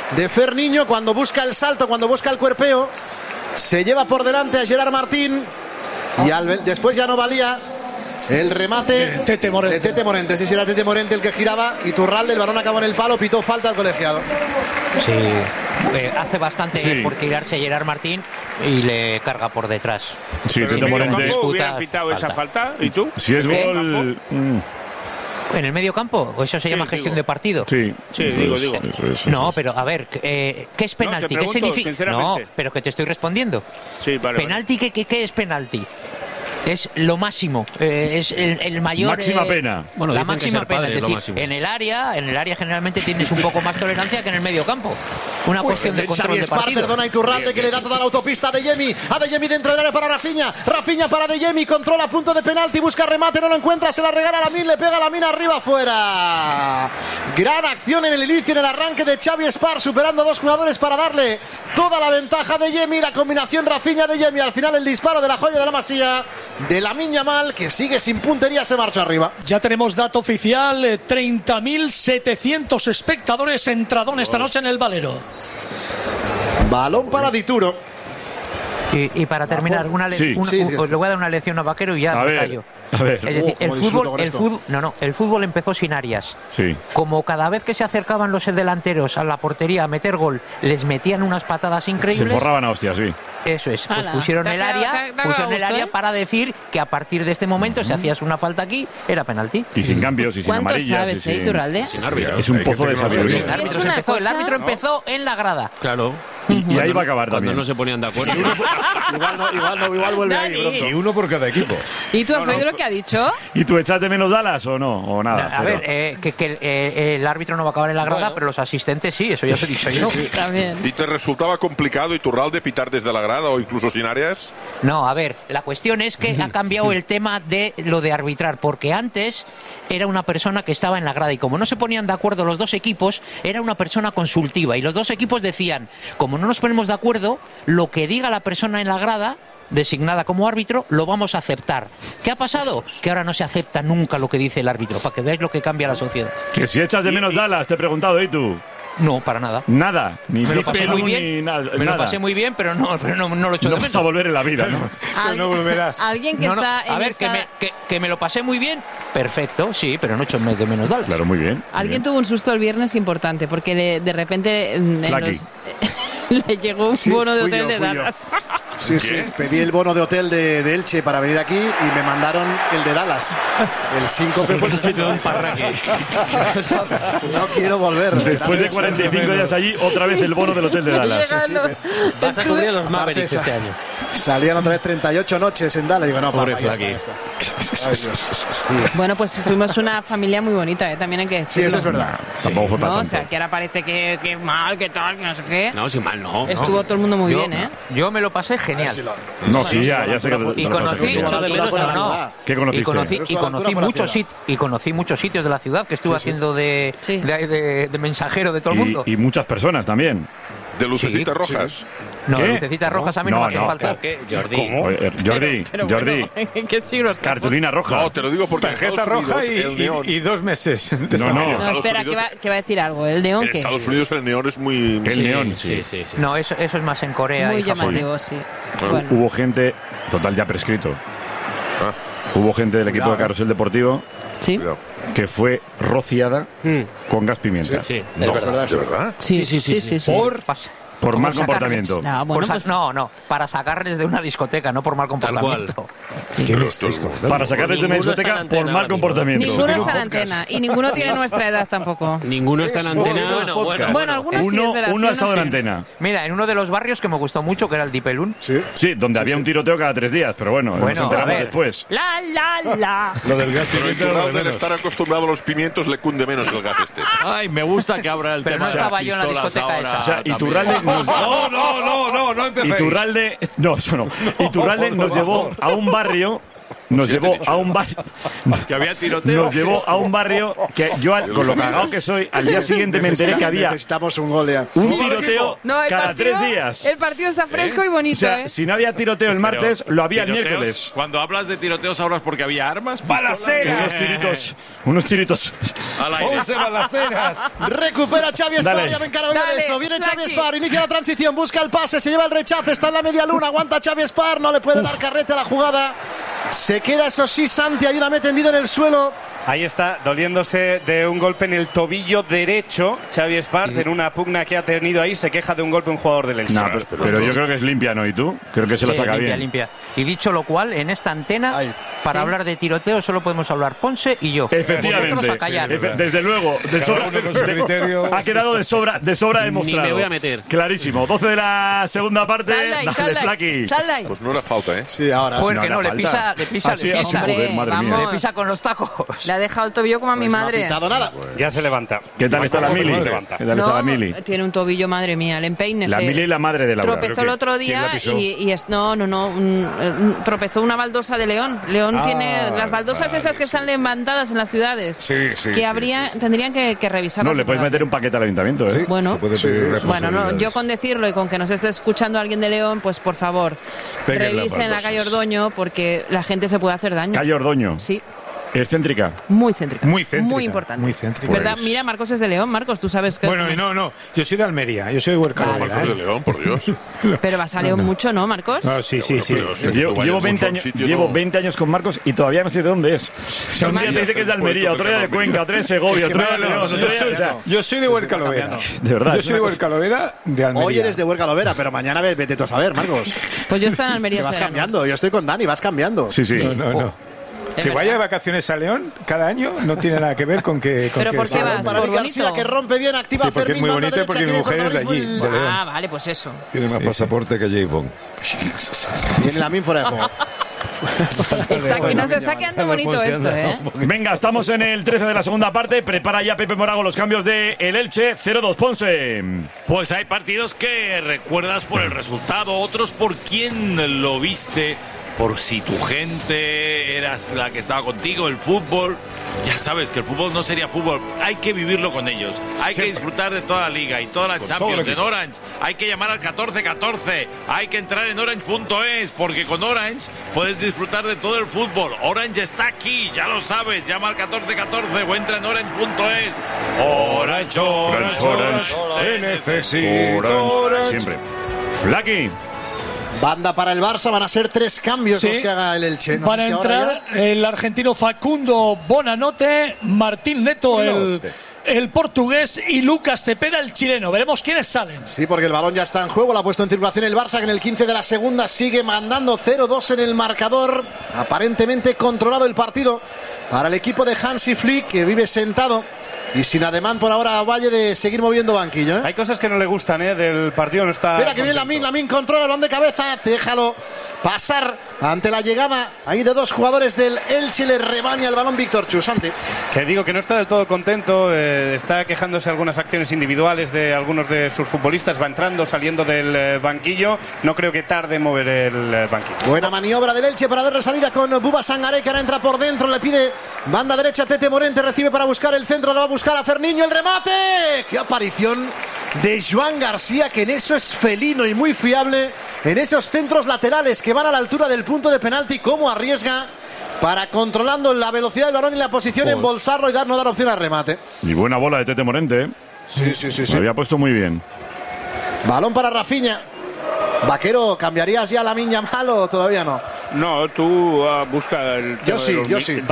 de Fer Niño cuando busca el salto, cuando busca el cuerpeo. Se lleva por delante a Gerard Martín y después ya no valía el remate de Tete Morente. Sí, era Tete Morente el que giraba. Iturralde, el balón acabó en el palo, pitó falta al colegiado. Sí, hace bastante por tirarse Gerard Martín y le carga por detrás. Sí, Tete Morente hubiera pitado esa falta. ¿Y tú? Si es gol... ¿En el medio campo? ¿O eso se llama gestión de partido? Sí, digo. No, pero a ver, ¿qué es penalti? No, ¿Qué significa? No, sinceramente. pero que te estoy respondiendo. Sí, vale. ¿Penalti? ¿Qué es penalti? Es lo máximo, es el mayor... Máxima pena. Bueno, la máxima pena, es decir, en el área generalmente tienes un poco más tolerancia que en el medio campo. Una cuestión de control de partido. Perdona a Iturralde que le da toda la autopista a Adeyemi. Adeyemi dentro del área para Rafinha. Rafinha para Adeyemi, controla punto de penalti, busca remate, no lo encuentra, se la regala a Lamine, le pega a Lamine arriba, fuera. Gran acción en el inicio, en el arranque de Xavi Espar, superando a dos jugadores para darle toda la ventaja a Adeyemi. La combinación Rafinha-Adeyemi, al final el disparo de la joya de la Masía, de Lamine Yamal, que sigue sin puntería, se marcha arriba. Ya tenemos dato oficial, 30.700 espectadores entradón esta noche en el Valero. Balón para Dituro. Y para terminar, le voy a dar una lección a Vaquero y ya me callo. A ver. Es decir, el fútbol empezó sin Arias. Sí. Como cada vez que se acercaban los delanteros a la portería a meter gol, les metían unas patadas increíbles. Se forraban a hostias, sí. Eso es, pues pusieron el área para decir que a partir de este momento, si hacías una falta aquí, era penalti. Y sin cambios, y sin amarillas. ¿Cuánto sabes, Iturralde? Sin árbitro. Es un pozo de sabiduría. El árbitro empezó en la grada. Claro. Y ahí va a acabar también. Cuando no se ponían de acuerdo. igual vuelve ahí pronto. Y uno por cada equipo. ¿Y tú has oído lo que ha dicho? ¿Y tú echas de menos Dallas o no? ¿O nada? A ver, el árbitro no va a acabar en la grada, pero los asistentes sí, eso ya os he dicho yo. También. ¿Y te resultaba complicado, Iturralde, pitar desde la grada o incluso sin áreas? No, a ver, la cuestión es que ha cambiado el tema de lo de arbitrar, porque antes era una persona que estaba en la grada y como no se ponían de acuerdo los dos equipos, era una persona consultiva y los dos equipos decían, como no nos ponemos de acuerdo, lo que diga la persona en la grada designada como árbitro, lo vamos a aceptar. ¿Qué ha pasado? Que ahora no se acepta nunca lo que dice el árbitro, para que veáis lo que cambia la sociedad. Que si echas de menos Dallas, te he preguntado, ¿y tú? No, para nada. Nada, ni me lo pasé muy bien, ni nada. Me lo pasé muy bien, pero no lo echo de menos. No vas a volver en la vida, ¿no? No volverás. Alguien que está en a ver, que me lo pasé muy bien, perfecto, sí, pero no echo de menos Dallas. Claro, muy bien. Alguien tuvo un susto el viernes importante, porque de repente le llegó un bono de hotel de Dallas. Sí, pedí el bono de hotel de Elche para venir aquí y me mandaron el de Dallas. El síncope fue un parraque. No quiero volver. Después de 45 días allí, otra vez el bono del hotel de Dallas. Vas a cubrir a los Mavericks este año. Salían otra vez 38 noches en Dallas. Digo, no, pobre Flaky. Bueno, pues fuimos una familia muy bonita, también hay que decirlo. Sí, eso es verdad. Tampoco fue pasando. O sea, que ahora parece que mal, que tal, que no sé qué. No, sin mal, no. Estuvo todo el mundo muy bien, ¿eh? Yo me lo pasé genial. No, sí, ya sé que y conocí ¿Qué conociste? Y conocí muchos sitios de la ciudad que estuve haciendo de mensajero de todo el mundo. Y muchas personas también. ¿De lucecitas rojas? No, lucecitas rojas a mí no me hace falta. Jordi, ¿qué siglo está? cartulina roja. No, te lo digo porque tarjeta roja y 2 meses. No, espera, que va a decir algo. ¿El neón qué? En Estados Unidos el neón es muy... El neón, sí. No, eso es más en Corea. Muy y Japón. llamativo, sí. Bueno. Hubo gente, total ya prescrito. Hubo gente del equipo de Carrusel Deportivo que fue rociada con gas pimienta. Sí, ¿de verdad? Sí. Por mal comportamiento. No, para sacarles de una discoteca, no por mal comportamiento. Para sacarles de una discoteca por mal comportamiento. Ninguno está en antena y ninguno tiene nuestra edad tampoco. Ninguno está en antena. Bueno, algunos sí, es verdad. Uno ha estado en antena. Mira, en uno de los barrios que me gustó mucho, que era el Dipelún. Sí, donde había un tiroteo cada 3 días, pero bueno, nos enteramos después. Lo del gas Pero pimienta. al estar acostumbrado a los pimientos le cunde menos el gas este. Ay, me gusta que abra el tema. Pero no estaba yo en la discoteca esa. O sea, Iturralde No empecéis. Iturralde nos llevó a un barrio nos llevó a un barrio. Que había tiroteo. Nos llevó a un barrio que yo, con lo cagado que soy, al día siguiente me enteré que había necesitamos un gol ya. un tiroteo cada 3 días. El partido está fresco y bonito, O sea, si no había tiroteo el martes, lo había el miércoles. Cuando hablas de tiroteos, ¿hablas porque había armas? ¡Balaceras! Unos tiritos. Al aire. 11 balaceras. Recupera Xavi Espar, ya me encargo yo de esto. Viene Xavi Espar, inicia la transición, busca el pase, se lleva el rechazo, está en la media luna, aguanta Xavi Espar, no le puede dar carrete a la jugada. Se queda, eso sí, Santi, ayúdame, tendido en el suelo. Ahí está, doliéndose de un golpe en el tobillo derecho. Xavi Espar, en una pugna que ha tenido ahí, se queja de un golpe un jugador del Elche. No, pero yo creo que es limpia, ¿no? ¿Y tú? Creo que se lo saca bien. Limpia. Y dicho lo cual, en esta antena, para hablar de tiroteo, solo podemos hablar Ponce y yo. Efectivamente. Desde luego. Ha quedado de sobra demostrado. Ni me voy a meter. Clarísimo. 12 de la segunda parte. Dale, Flaki. Pues no era falta, ¿eh? Sí, ahora. Joder, que no, le pisa. Joder, madre mía. Le pisa con los tacos. Le ha dejado el tobillo como a mi madre. No ha nada. Ya se levanta. ¿Qué tal está la Mili? Tiene un tobillo, madre mía, el empeine. La Mili y la madre de Laura. Tropezó el otro día y tropezó una baldosa de León. León tiene las baldosas estas que están levantadas en las ciudades. Tendrían que revisarlas. No, le puedes meter un paquete al ayuntamiento, ¿eh? Bueno, yo con decirlo y con que nos esté escuchando alguien de León, pues por favor, revisen la calle Ordoño porque la gente se puede hacer daño. ¿Calle Ordoño? Sí. ¿Es céntrica? Muy céntrica. Muy importante. Muy céntrica. ¿Verdad? Mira, Marcos es de León. Marcos, tú sabes que... Bueno, no. Yo soy de Almería. Yo soy de Huerca. Marcos de León, por Dios. Pero vas a León mucho, ¿no, Marcos? Sí. Llevo 20 años con Marcos y todavía no sé de dónde es. Un día te dice que es de Almería, otro día de Cuenca, otro día de Segovia, otro día de León. Yo soy de Huerca Lovera. De verdad. Yo soy de Huerca Lovera, de Almería. Hoy eres de Huerca Lovera, pero mañana vete tú a saber, Marcos. Pues yo estoy en Almería. Que vas cambiando. Yo estoy con Dani, vas cambiando. Sí. No. Que vaya de vacaciones a León cada año no tiene nada que ver con que... ¿Pero por qué vas? Para García, que rompe bien, activa porque Fermín. es muy bonito porque mi mujer es de allí, de León. Ah, vale, pues eso. Tiene más pasaporte que J. Bond. Viene la min por ahí. Nos está quedando bonito esto, ¿eh? Venga, estamos en el 13 de la segunda parte. Prepara ya Pepe Morago los cambios de el Elche. 0-2 Ponce. Pues hay partidos que recuerdas por el resultado, otros por quién lo viste, por si tu gente era la que estaba contigo, el fútbol. Ya sabes que el fútbol no sería fútbol, hay que vivirlo con ellos, hay que disfrutar de toda la liga y toda la Champions en Orange, hay que llamar al 1414, hay que entrar en Orange.es, porque con Orange puedes disfrutar de todo el fútbol. Orange está aquí, ya lo sabes, llama al 1414 o entra en Orange.es. Orange, te necesito. Orange. Siempre. Flaki. Banda para el Barça, van a ser 3 cambios los que haga el Elche. Van a entrar el argentino Facundo Bonanote, Martín Neto, el portugués, y Lucas Cepeda, el chileno. Veremos quiénes salen. Sí, porque el balón ya está en juego, lo ha puesto en circulación el Barça, que en el 15 de la segunda sigue mandando 0-2 en el marcador. Aparentemente controlado el partido para el equipo de Hansi Flick, que vive sentado y sin ademán por ahora a Valle de seguir moviendo banquillo, ¿eh? Hay cosas que no le gustan, del partido, no está... Espera, que viene Lamin controla el balón de cabeza, déjalo pasar ante la llegada ahí de 2 jugadores del Elche, le rebaña el balón Víctor Chusante. Que digo que no está del todo contento, está quejándose de algunas acciones individuales de algunos de sus futbolistas, va entrando, saliendo del banquillo, no creo que tarde en mover el banquillo. Buena maniobra del Elche para darle salida con Buba Sangaré, que ahora entra por dentro, le pide banda derecha, Tete Morente recibe para buscar el centro, lo va a buscar a Ferniño, el remate. ¡Qué aparición de Joan García, que en eso es felino y muy fiable, en esos centros laterales que van a la altura del punto de penalti! Cómo arriesga para, controlando la velocidad del balón y la posición, embolsarlo y no dar opción al remate. Y buena bola de Tete Morente, ¿eh? Sí. Se había puesto muy bien. Balón para Rafinha. Vaquero, ¿cambiarías ya la Lamine Yamal o todavía no? No, tú busca el... Yo sí.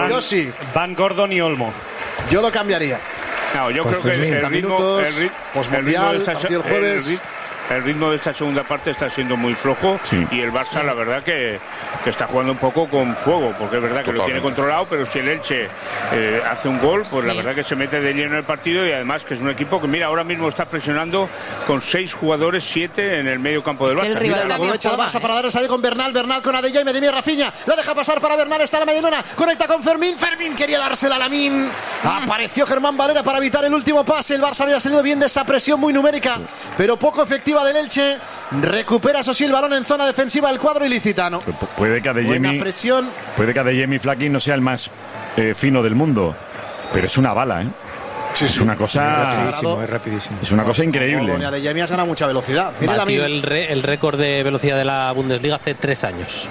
Van Gordon y Olmo. Yo lo cambiaría. No, yo creo que el ritmo posmundial, partido el jueves. El ritmo de esta segunda parte está siendo muy flojo, y el Barça la verdad que está jugando un poco con fuego, porque es verdad que lo tiene controlado, pero si el Elche hace un gol, pues la verdad que se mete de lleno en el partido, y además que es un equipo que, mira, ahora mismo está presionando con 6 jugadores, 7 en el medio campo del Barça. La aprovecha el Barça para darle salida con Bernal con Adeyemi, Medemi, Rafinha, la deja pasar para Bernal, está en la medialuna, conecta con Fermín quería dársela a Lamine, apareció Germán Valera para evitar el último pase, el Barça había salido bien de esa presión muy numérica, pero poco efectiva ofensiva del Elche. Recupera eso sí el balón en zona defensiva del cuadro ilicitano. Puede que Adeyemi Flaquín no sea el más fino del mundo, pero es una bala, ¿eh? Sí, es una cosa es rapidísimo. Es una cosa increíble. Adeyemi ha ganado mucha velocidad. Batió el récord de velocidad de la Bundesliga hace 3 años.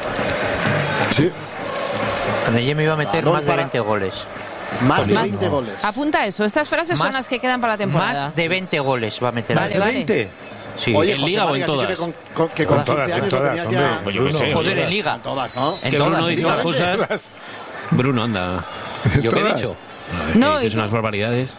Sí. Adeyemi iba a meter más de 20 goles. Más de 20 goles. Apunta eso. Estas frases son las que quedan para la temporada. Más de 20 goles va a meter. Vale, ¿Más vale. de 20? Sí. Oye, ¿En José Liga o María, en todas? Que con todas, 15 años todas, lo tenías ya... Pues yo qué sé. Joder, en Liga. En todas, ¿no? En Que todas. Bruno dice unas cosas... Bruno, anda. ¿Yo qué he dicho? No, dices unas barbaridades.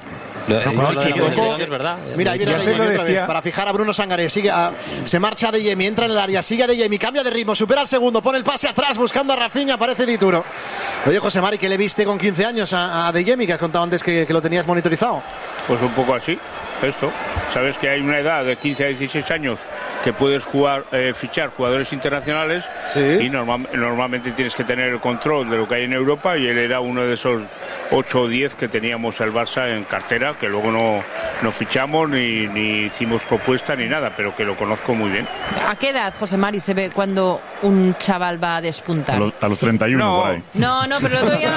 Es verdad. Mira, ahí viene Adeyemi otra vez para fijar a Bruno Sangaré. Se marcha Adeyemi, entra en el área, sigue Adeyemi, cambia de ritmo, supera al segundo, pone el pase atrás buscando a Rafinha, aparece Dituro. Oye, José Mari, ¿qué le viste con 15 años a Adeyemi, que has contado antes que lo tenías monitorizado? Pues un poco así, esto. Sabes que hay una edad de 15 a 16 años que puedes fichar jugadores internacionales, sí. Y normalmente tienes que tener el control de lo que hay en Europa, y él era uno de esos 8 o 10 que teníamos el Barça en cartera, que luego no fichamos ni hicimos propuesta ni nada, pero que lo conozco muy bien. ¿A qué edad, José Mari, se ve cuando un chaval va a despuntar? A los 31 por ahí. No, pero el otro día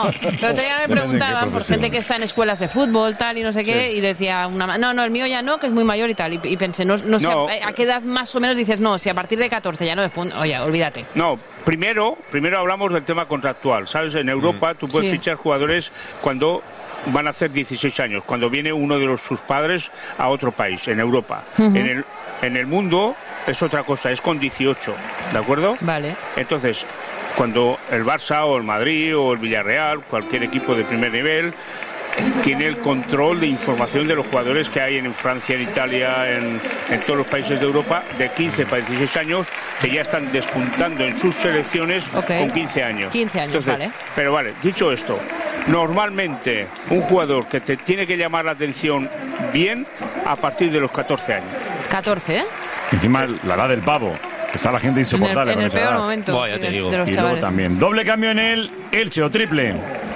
me preguntaban por gente que está en escuelas de fútbol, tal, y no sé qué, y decía no, el mío ya no, que es muy mayor y tal, y pensé, no sé a qué edad más o menos dices, no, si a partir de 14 ya no despunta, oye, olvídate. No, primero hablamos del tema contractual, ¿sabes? En Europa tú puedes fichar jugadores cuando van a hacer 16 años, cuando viene uno de sus padres a otro país, en Europa. En el mundo es otra cosa, es con 18, ¿de acuerdo? Vale. Entonces, cuando el Barça o el Madrid o el Villarreal, cualquier equipo de primer nivel, tiene el control de información de los jugadores que hay en Francia, en Italia, en todos los países de Europa, de 15 para 16 años, que ya están despuntando en sus selecciones con 15 años. 15 años, entonces, vale. Pero vale, dicho esto, normalmente un jugador que te tiene que llamar la atención bien a partir de los 14 años. 14, ¿eh? Encima la edad del pavo. Está la gente insoportable en el peor edad. momento. Buah, ya te digo. De los y chavales. luego también. Doble cambio en el Elche o triple.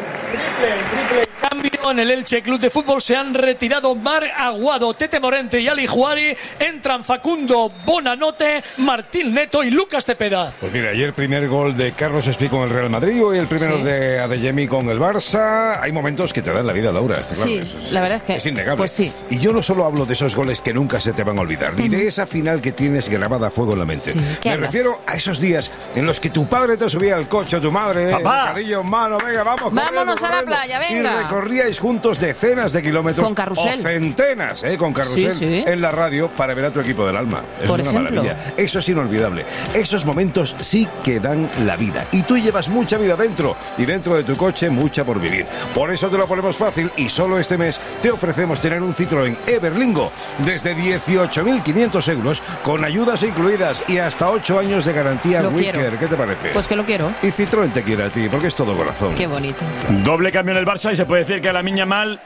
Triple cambio en el Elche Club de Fútbol. Se han retirado Marc Aguado, Tete Morente y Ali Juari. Entran Facundo Bonanote, Martín Neto y Lucas Cepeda. Pues mira, ayer primer gol de Carlos Espí con el Real Madrid, hoy el primero de Adeyemi con el Barça. Hay momentos que te dan la vida, Laura. Sí, la verdad es que es innegable. Pues sí. Y yo no solo hablo de esos goles que nunca se te van a olvidar, ni de esa final que tienes grabada a fuego en la mente. Me refiero a esos días en los que tu padre te subía al coche, tu madre, bocadillo en mano, venga, vámonos a la playa, venga. Y recorríais juntos decenas de kilómetros. Con carrusel. O centenas, con carrusel en la radio para ver a tu equipo del alma. Es una maravilla. Eso es inolvidable. Esos momentos sí que dan la vida. Y tú llevas mucha vida dentro. Y dentro de tu coche, mucha por vivir. Por eso te lo ponemos fácil. Y solo este mes te ofrecemos tener un Citroën Everlingo desde 18.500 euros, con ayudas incluidas y hasta 8 años de garantía Wicker. ¿Qué te parece? Pues que lo quiero. Y Citroën te quiere a ti, porque es todo corazón. Qué bonito. Doble cambio en el Barça y se puede decir que a Lamine Yamal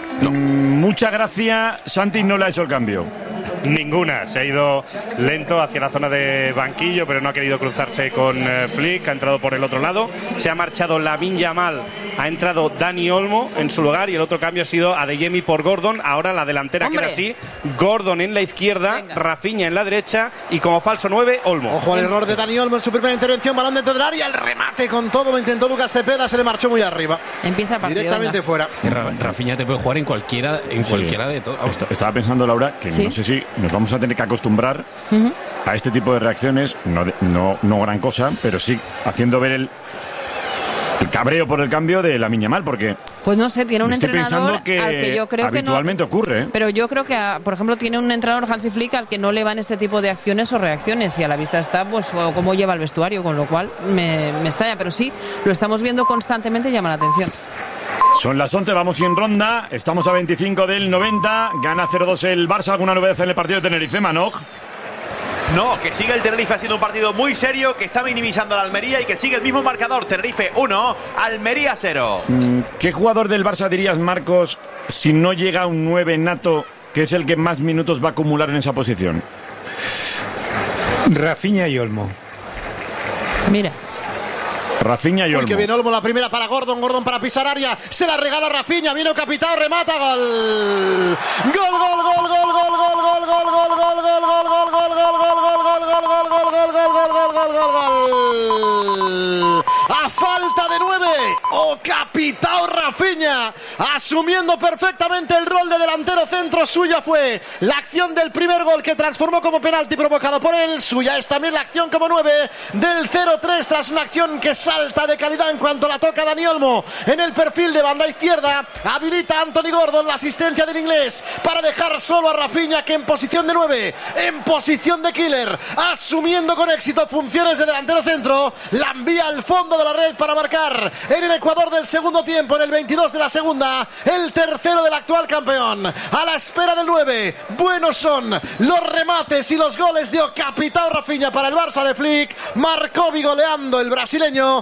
mucha gracia. Santi no le ha hecho el cambio. Ninguna, se ha ido lento hacia la zona de banquillo, pero no ha querido cruzarse con Flick, ha entrado por el otro lado, se ha marchado Lamine Yamal, ha entrado Dani Olmo en su lugar, y el otro cambio ha sido Adeyemi por Gordon. Ahora la delantera queda así: Gordon en la izquierda, Rafinha en la derecha y como falso 9, Olmo. Ojo al error de Dani Olmo en su primera intervención, balón dentro del área, el remate con todo lo intentó Lucas Cepeda, se le marchó muy arriba. Empieza a partir, directamente fuera. Es que Rafinha te puede jugar en cualquiera de todos. Estaba pensando, Laura, que no sé si nos vamos a tener que acostumbrar a este tipo de reacciones, no gran cosa, pero sí haciendo ver el cabreo por el cambio de Lamine Yamal, porque pues no sé, tiene un entrenador que al que yo creo habitualmente que no ocurre, ¿eh? Pero yo creo que, por ejemplo, tiene un entrenador, Hansi Flick, al que no le van este tipo de acciones o reacciones, y a la vista está pues cómo lleva el vestuario, con lo cual me extraña, pero sí, lo estamos viendo constantemente y llama la atención. Son las 11, vamos en ronda, estamos a 25 del 90, gana 0-2 el Barça. ¿Alguna novedad en el partido de Tenerife, Manoj? No, que sigue el Tenerife haciendo un partido muy serio, que está minimizando a la Almería y que sigue el mismo marcador. Tenerife 1, Almería 0. ¿Qué jugador del Barça dirías, Marcos, si no llega un 9 nato, que es el que más minutos va a acumular en esa posición? Rafinha y Olmo. Mira. Rafinha y Olmo. Uy, que viene Olmo, la primera para Gordon para pisar área, se la regala Rafinha, viene Capitao, remata, gol. Gol, gol, gol, gol, gol, gol, gol, gol, gol, gol, gol, capitao Rafinha, asumiendo perfectamente el rol de delantero centro. Suya fue la acción del primer gol que transformó como penalti provocado por él. Suya es también la acción como 9 del 0-3 tras una acción que salta de calidad en cuanto la toca Dani Olmo en el perfil de banda izquierda. Habilita a Anthony Gordon, la asistencia del inglés, para dejar solo a Rafinha, que en posición de 9, en posición de killer, asumiendo con éxito funciones de delantero centro, la envía al fondo de la red para marcar en el Ecuador del segundo tiempo, en el 22 de la segunda, el tercero del actual campeón. A la espera del 9, buenos son los remates y los goles de capitao Rafinha para el Barça de Flick. Marcó vigoleando el brasileño,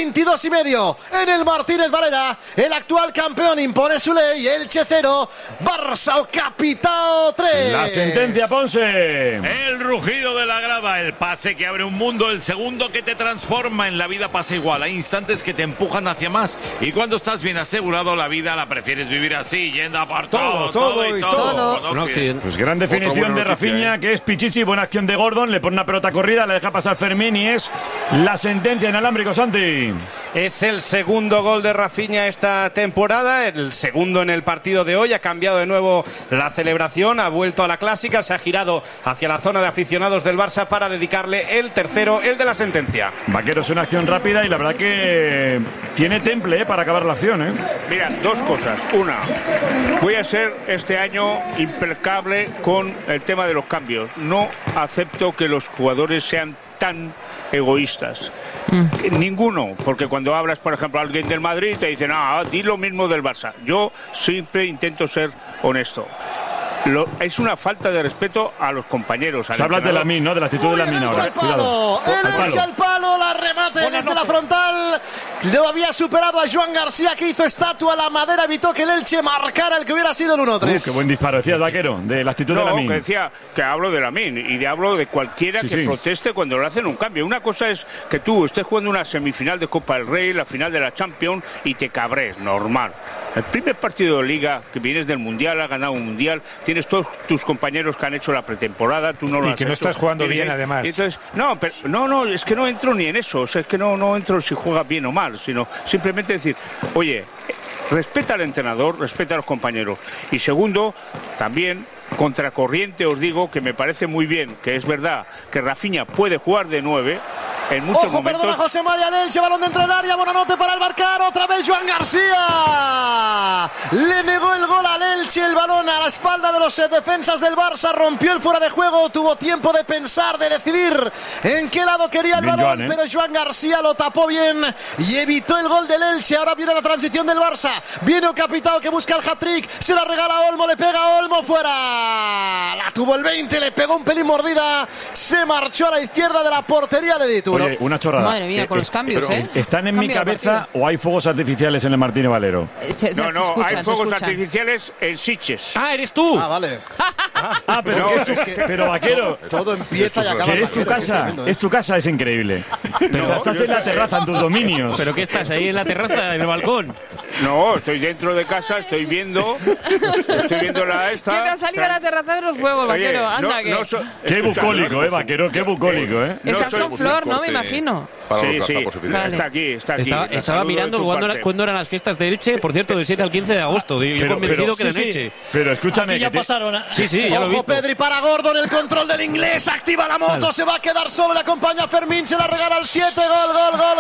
22,5 en el Martínez Valera. El actual campeón impone su ley, Elche 0, Barça o capitao 3. La sentencia, Ponce. El rugido de la grada, el pase que abre un mundo, el segundo que te transforma. En la vida pasa igual, hay instantes que te empujan hacia más, y cuando estás bien asegurado, la vida la prefieres vivir así, yendo a por todo y todo. Pues gran definición de Rafinha, que es Pichichi, buena acción de Gordon, le pone una pelota corrida, le deja pasar Fermín y es la sentencia inalámbrico, Santi. Es el segundo gol de Rafinha esta temporada, el segundo en el partido de hoy. Ha cambiado de nuevo la celebración, ha vuelto a la clásica, se ha girado hacia la zona de aficionados del Barça para dedicarle el tercero, el de la sentencia. Vaquero, es una acción rápida y la verdad que tiene temple para acabar la acción. Mira, dos cosas. Una, voy a ser este año impecable con el tema de los cambios. No acepto que los jugadores sean tan egoístas. Ninguno, porque cuando hablas, por ejemplo, a alguien del Madrid te dicen, di lo mismo del Barça. Yo siempre intento ser honesto. Es una falta de respeto a los compañeros. Se habla de Lamine, ¿no? De la actitud de Lamine ahora. El Elche al palo, la remate desde la frontal. Lo había superado a Joan García, que hizo estatua. La madera evitó que el Elche marcara el que hubiera sido el 1-3. Qué buen disparo, decía el Vaquero, de la actitud de Lamine. Que decía que hablo de Lamine y hablo de cualquiera que proteste cuando le hacen un cambio. Una cosa es que tú estés jugando una semifinal de Copa del Rey, la final de la Champions, y te cabres, normal. El primer partido de Liga, que vienes del Mundial, has ganado un Mundial, tienes todos tus compañeros que han hecho la pretemporada, tú no lo has hecho. Y que no estás jugando bien, además. Entonces, no, es que no entro ni en eso. O sea, es que no entro si juega bien o mal, sino simplemente decir, oye, respeta al entrenador, respeta a los compañeros. Y segundo, también, contracorriente, os digo que me parece muy bien, que es verdad que Rafinha puede jugar de 9 en muchos momentos. Perdona José María Elche, balón dentro del área, Bonanote para el marcar, otra vez Joan García. Le negó el gol al Elche, el balón a la espalda de los defensas del Barça, rompió el fuera de juego, tuvo tiempo de pensar, de decidir en qué lado quería el balón, pero Joan García lo tapó bien y evitó el gol del Elche. Ahora viene la transición del Barça, viene un capitao que busca el hat-trick, se la regala a Olmo, le pega a Olmo, fuera. La tuvo el 20, le pegó un pelín mordida, se marchó a la izquierda de la portería de Dituro. Oye, una chorrada. Madre mía, con los cambios, ¿Están en mi cabeza o hay fuegos artificiales en el Martínez Valero? No, hay fuegos artificiales en Sitges. ¡Ah, eres tú! Ah, vale. Pero Vaquero, todo empieza y acaba. Que es tu casa, es tu casa, es increíble. Pero estás en la terraza, en tus dominios. ¿Pero qué estás ahí en la terraza, en el balcón? No, estoy dentro de casa, estoy viendo la esta. ¿Qué te ha salido a la terraza de los fuegos, Vaquero? Anda, Qué bucólico, Vaquero, qué bucólico, Estás con Flor, ¿no? Me imagino. Sí. Está aquí. Estaba mirando cuándo eran las fiestas de Elche, por cierto, del 7 al 15 de agosto. Yo convencido que era en Elche. Pero escúchame. Aquí ya pasaron. Sí, ya lo he visto. Pedri para Gordon, el control del inglés, activa la moto, se va a quedar solo, le acompaña Fermín, se la regala al 7, gol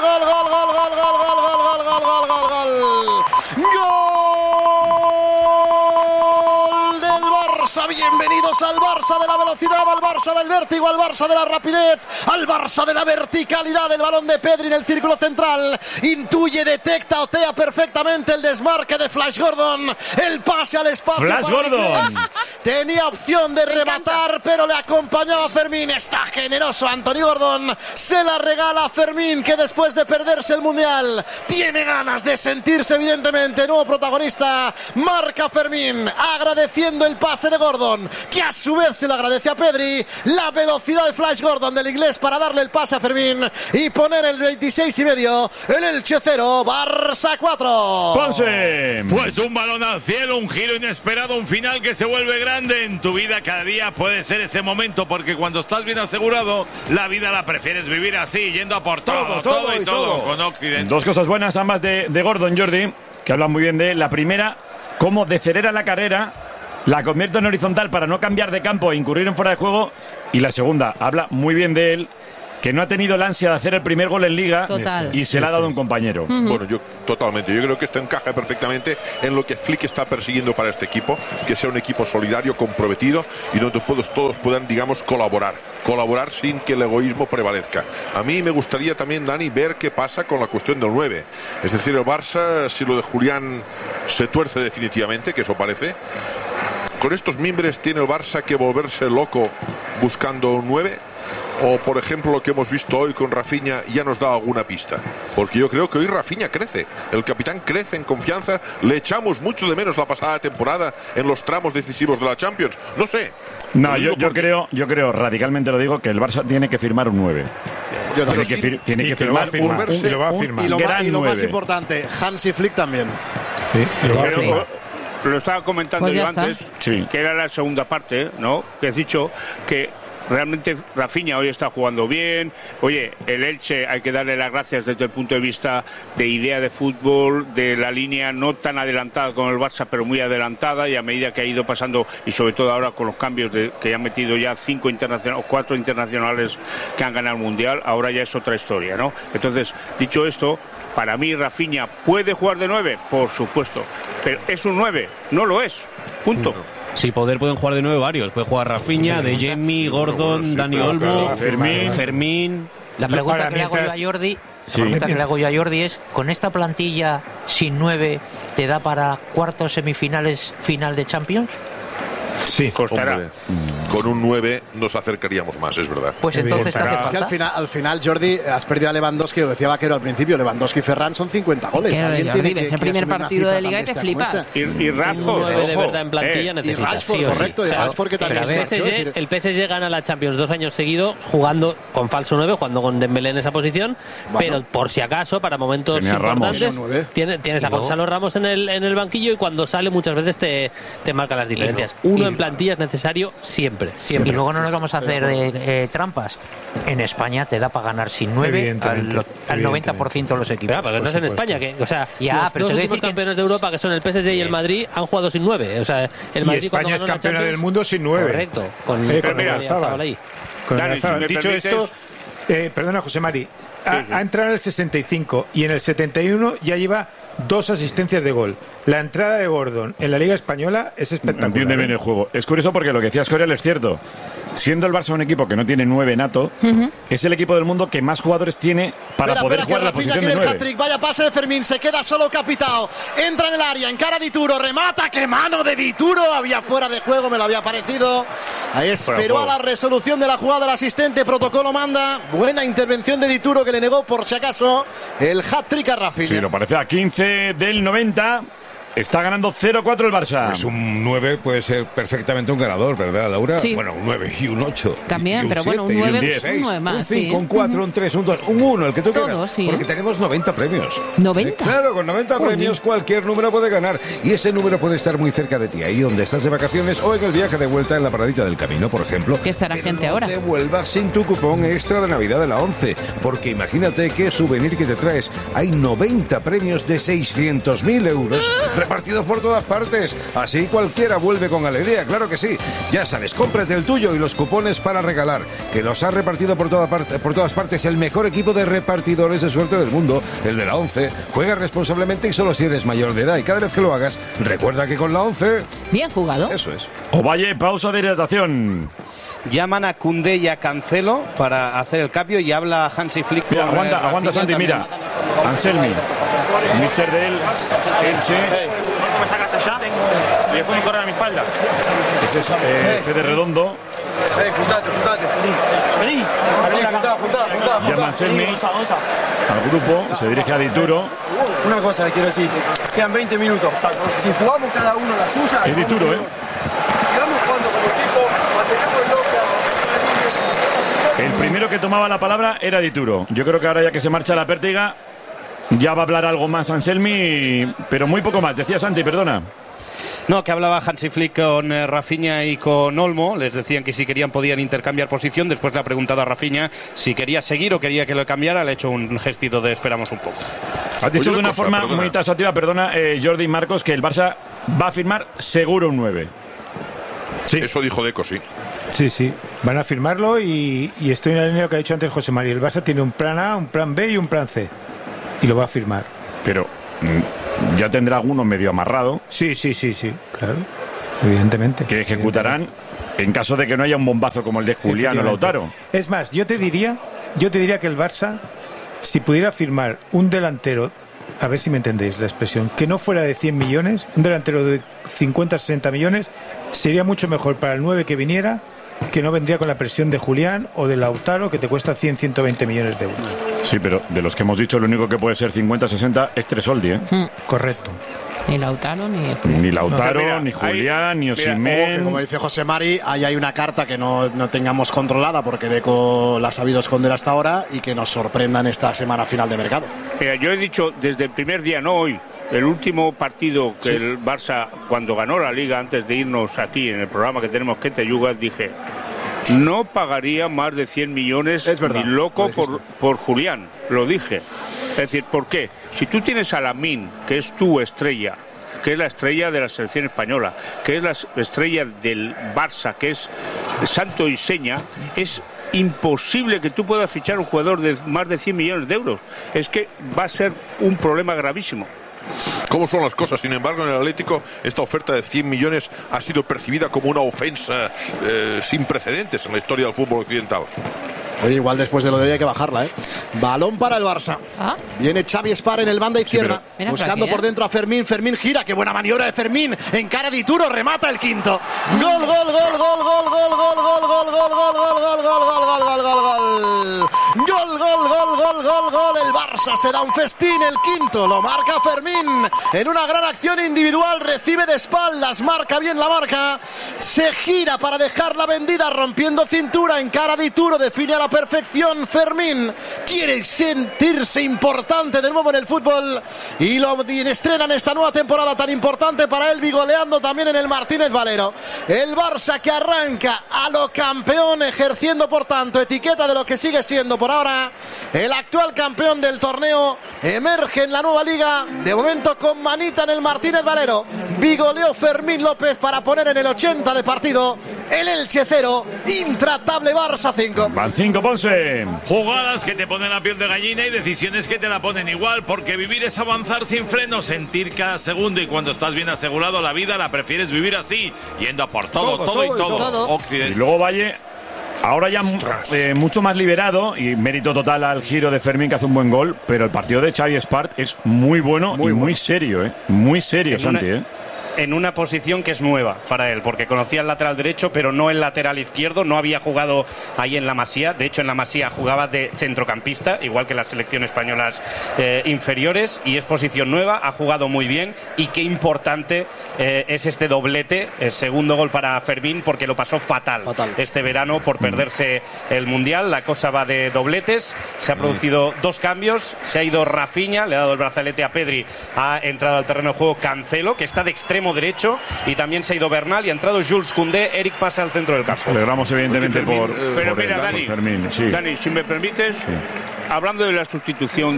del Barça. Bienvenidos al Barça de la velocidad, al Barça del vértigo, al Barça de la rapidez, al Barça de la verticalidad. El balón de Pedri en el círculo central, intuye, detecta, otea perfectamente el desmarque de Flash Gordon, el pase al espacio. Flash Gordon tenía opción de rematar, pero le acompañaba Fermín. Está generoso Anthony Gordon, se la regala a Fermín, que después de perderse el Mundial tiene ganas de sentirse evidentemente nuevo protagonista. Marca Fermín, agradeciendo el pase de Gordon. Gordon, que a su vez se lo agradece a Pedri. La velocidad de Flash Gordon del inglés para darle el pase a Fermín y poner el 26,5. El Elche 0, Barça 4. Ponce. Pues un balón al cielo, un giro inesperado, un final que se vuelve grande. En tu vida cada día puede ser ese momento, porque cuando estás bien asegurado, la vida la prefieres vivir así, yendo a por todo y todo con Occidente. Dos cosas buenas, ambas de Gordon, Jordi, que hablan muy bien de él. La primera, cómo decelera la carrera, la convierte en horizontal para no cambiar de campo e incurrir en fuera de juego. Y la segunda, habla muy bien de él, que no ha tenido la ansia de hacer el primer gol en Liga. Total. Y se la ha dado un compañero. Bueno, yo totalmente. Yo creo que esto encaja perfectamente en lo que Flick está persiguiendo para este equipo, que sea un equipo solidario, comprometido y donde todos puedan, digamos, colaborar sin que el egoísmo prevalezca. A mí me gustaría también, Dani, ver qué pasa con la cuestión del 9. Es decir, el Barça, si lo de Julián se tuerce definitivamente, que eso parece, con estos mimbres tiene el Barça que volverse loco buscando un 9. O, por ejemplo, lo que hemos visto hoy con Rafinha ya nos da alguna pista. Porque yo creo que hoy Rafinha crece. El capitán crece en confianza. Le echamos mucho de menos la pasada temporada en los tramos decisivos de la Champions. No sé. No, yo creo, radicalmente lo digo, que el Barça tiene que firmar un 9. Tiene que firmar y lo va a firmar. Y lo más importante, Hansi Flick también. Sí, lo va a firmar. Lo estaba comentando Pues yo está. antes, que era la segunda parte, ¿no? Que has dicho que realmente Rafinha hoy está jugando bien. Oye, el Elche hay que darle las gracias desde el punto de vista de idea de fútbol, de la línea no tan adelantada como el Barça, pero muy adelantada, y a medida que ha ido pasando, y sobre todo ahora con los cambios que han metido ya 4 internacionales que han ganado el Mundial, ahora ya es otra historia, ¿no? Entonces, dicho esto, para mí Rafinha puede jugar de 9, por supuesto, pero es un 9, no lo es, punto. Sí, pueden jugar de 9 varios. Puede jugar Rafinha, De Jemi, Gordon, Dani Olmo, Fermín. La pregunta que le hago yo a Jordi es, ¿con esta plantilla sin 9 te da para cuartos, semifinales, final de Champions? Sí, costará. Hombre, con un 9 nos acercaríamos más, es verdad. Pues entonces Es que al final, Jordi, has perdido a Lewandowski, lo decía Vaquero al principio. Lewandowski y Ferran son 50 goles. Ese primer partido de Liga y te flipas. Y Rashford, de verdad en plantilla necesitas. Sí, correcto, y además porque también el PSG gana la Champions 2 años seguidos jugando con falso 9, jugando con Dembélé en esa posición, pero por si acaso, para momentos importantes, tienes a Gonzalo Ramos en el banquillo, y cuando sale muchas veces te marca las diferencias. Uno en plantilla es necesario siempre. Y luego no nos vamos a hacer trampas. En España te da para ganar sin 9 al 90% de los equipos. Pero no es en España, pero los dos últimos campeones de Europa, que son el PSG y el Madrid, han jugado sin 9. O sea, el Madrid, y España es campeona del mundo sin 9. Correcto. Con Oyarzabal. Dicho esto, perdona, José Mari, ha entrado en el 65 y en el 71 ya lleva 2 asistencias de gol. La entrada de Gordon en la Liga Española es espectacular. Entiende bien el juego. Es curioso porque lo que decía Escorial es cierto. Siendo el Barça un equipo que no tiene 9 nato, es el equipo del mundo que más jugadores tiene para poder jugar la posición de 9. Vaya pase de Fermín, se queda solo Capitao. Entra en el área, encara a Dituro, remata, ¡qué mano de Dituro! Había fuera de juego, me lo había parecido. Ahí esperó a la resolución de la jugada el asistente, protocolo manda. Buena intervención de Dituro, que le negó por si acaso el hat-trick a Rafinha. Sí, lo parece a 15 del 90. Está ganando 0-4 el Barça. Pues un 9 puede ser perfectamente un ganador, ¿verdad, Laura? Sí. Bueno, un 9 y un 8. También, pero bueno, un 9 es un 9 más. Un 5, un 4, un 3, un 2, un 1, el que tú quieras. Sí. Porque tenemos 90 premios. ¿90? Claro, con 90 premios cualquier número puede ganar. Y ese número puede estar muy cerca de ti, ahí donde estás de vacaciones o en el viaje de vuelta en la paradita del camino, por ejemplo. Que estará gente ahora. No te vuelvas sin tu cupón extra de Navidad de la 11. Porque imagínate qué souvenir que te traes. Hay 90 premios de 600.000 euros repartidos por todas partes. Así cualquiera vuelve con alegría, claro que sí. Ya sabes, cómprate el tuyo y los cupones para regalar, que los ha repartido por todas partes el mejor equipo de repartidores de suerte del mundo, el de la 11. Juega responsablemente y solo si eres mayor de edad, y cada vez que lo hagas, recuerda que con la 11... Bien jugado. Eso es. Ovalle, pausa de hidratación. Llaman a Koundé y a Cancelo para hacer el cambio y habla Hansi Flick. Mira, aguanta Santi, mira. Anselmi, mister del Elche. ¿Me sacaste ya? Y después me corre a mi espalda. Ese es Fede Redondo. Vení. Llama Anselmi al grupo, se dirige a Dituro. Una cosa le quiero decir, quedan 20 minutos. Si jugamos cada uno la suya... Es Dituro, Si vamos jugando El primero que tomaba la palabra era Dituro. Yo creo que ahora, ya que se marcha la Pértiga, ya va a hablar algo más Anselmi, pero muy poco más. Decía Santi, perdona. No, que hablaba Hansi Flick con Rafinha y con Olmo. Les decían que si querían podían intercambiar posición. Después le ha preguntado a Rafinha si quería seguir o quería que lo cambiara. Le ha hecho un gestito de esperamos un poco. Has dicho de una forma muy taxativa, perdona, Jordi Marcos, que el Barça va a firmar seguro un 9. Sí. Eso dijo Deco, sí. Sí, van a firmarlo y estoy en la línea que ha dicho antes José María. El Barça tiene un plan A, un plan B y un plan C. Y lo va a firmar. Pero ya tendrá alguno medio amarrado. Sí, claro. Evidentemente. Que ejecutarán en caso de que no haya un bombazo como el de Julián o Lautaro. Es más, yo te diría que el Barça, si pudiera firmar un delantero, a ver si me entendéis la expresión, que no fuera de 100 millones, un delantero de 50, 60 millones, sería mucho mejor para el 9 que viniera, que no vendría con la presión de Julián o de Lautaro, que te cuesta 100, 120 millones de euros. Sí, pero de los que hemos dicho, lo único que puede ser 50, 60 es Tresoldi, ¿eh? Correcto. Ni Lautaro, ni Lautaro, ni Julián, ni Osimhen. Como dice José Mari, ahí hay una carta que no tengamos controlada porque Deco la ha sabido esconder hasta ahora y que nos sorprendan esta semana final de mercado. Mira, yo he dicho desde el primer día, no hoy, el último partido que el Barça, cuando ganó la Liga, antes de irnos aquí en el programa que tenemos que te yugas, dije, no pagaría más de 100 millones ni loco por Julián, lo dije. Es decir, ¿por qué? Si tú tienes a Lamine, que es tu estrella, que es la estrella de la selección española, que es la estrella del Barça, que es santo y seña, es imposible que tú puedas fichar un jugador de más de 100 millones de euros. Es que va a ser un problema gravísimo. ¿Cómo son las cosas? Sin embargo, en el Atlético esta oferta de 100 millones ha sido percibida como una ofensa sin precedentes en la historia del fútbol occidental. Oye, igual después de lo de hoy hay que bajarla, ¿eh? Balón para el Barça. Viene Xavi Espar en el banda izquierda, buscando por dentro a Fermín. Fermín gira, qué buena maniobra de Fermín. Encara Dituro, remata el quinto. Gol, gol, gol, gol, gol, gol, gol, gol, gol, gol, gol, gol, gol, gol, gol, gol, gol, gol. Gol, gol, gol, gol, gol, gol. El Barça se da un festín, el quinto. Lo marca Fermín. En una gran acción individual, recibe de espaldas, marca bien la marca. Se gira para dejarla vendida, rompiendo cintura. Encara Dituro, define a la perfección Fermín, quiere sentirse importante de nuevo en el fútbol y lo estrenan esta nueva temporada tan importante para él, goleando también en el Martínez Valero. El Barça que arranca a lo campeón, ejerciendo por tanto etiqueta de lo que sigue siendo por ahora el actual campeón del torneo, emerge en la nueva liga, de momento con manita en el Martínez Valero. Vigoleó Fermín López para poner en el 80 de partido el Elche 0, intratable Barça 5. Van 5, Ponce. Jugadas que te ponen la piel de gallina y decisiones que te la ponen igual, porque vivir es avanzar sin freno, sentir cada segundo, y cuando estás bien asegurado la vida la prefieres vivir así, yendo a por todo y todo. Y luego Valle, ahora ya mucho más liberado, y mérito total al giro de Fermín, que hace un buen gol, pero el partido de Xavi Espart es muy bueno y muy serio, muy serio, Santi, En una posición que es nueva para él, porque conocía el lateral derecho, pero no el lateral izquierdo. No había jugado ahí en la Masía. De hecho, en la Masía jugaba de centrocampista, igual que las selecciones españolas inferiores, y es posición nueva. Ha jugado muy bien, y qué importante es este doblete, el segundo gol para Fermín, porque lo pasó fatal este verano por perderse el Mundial. La cosa va de dobletes. Se ha producido dos cambios. Se ha ido Rafinha, le ha dado el brazalete a Pedri, ha entrado al terreno de juego Cancelo, que está de extremo derecho, y también se ha ido Bernal y ha entrado Jules Koundé. Eric pasa al centro del campo. Alegramos evidentemente por mira, Dani, Fermín, Dani, si me permites, hablando de la sustitución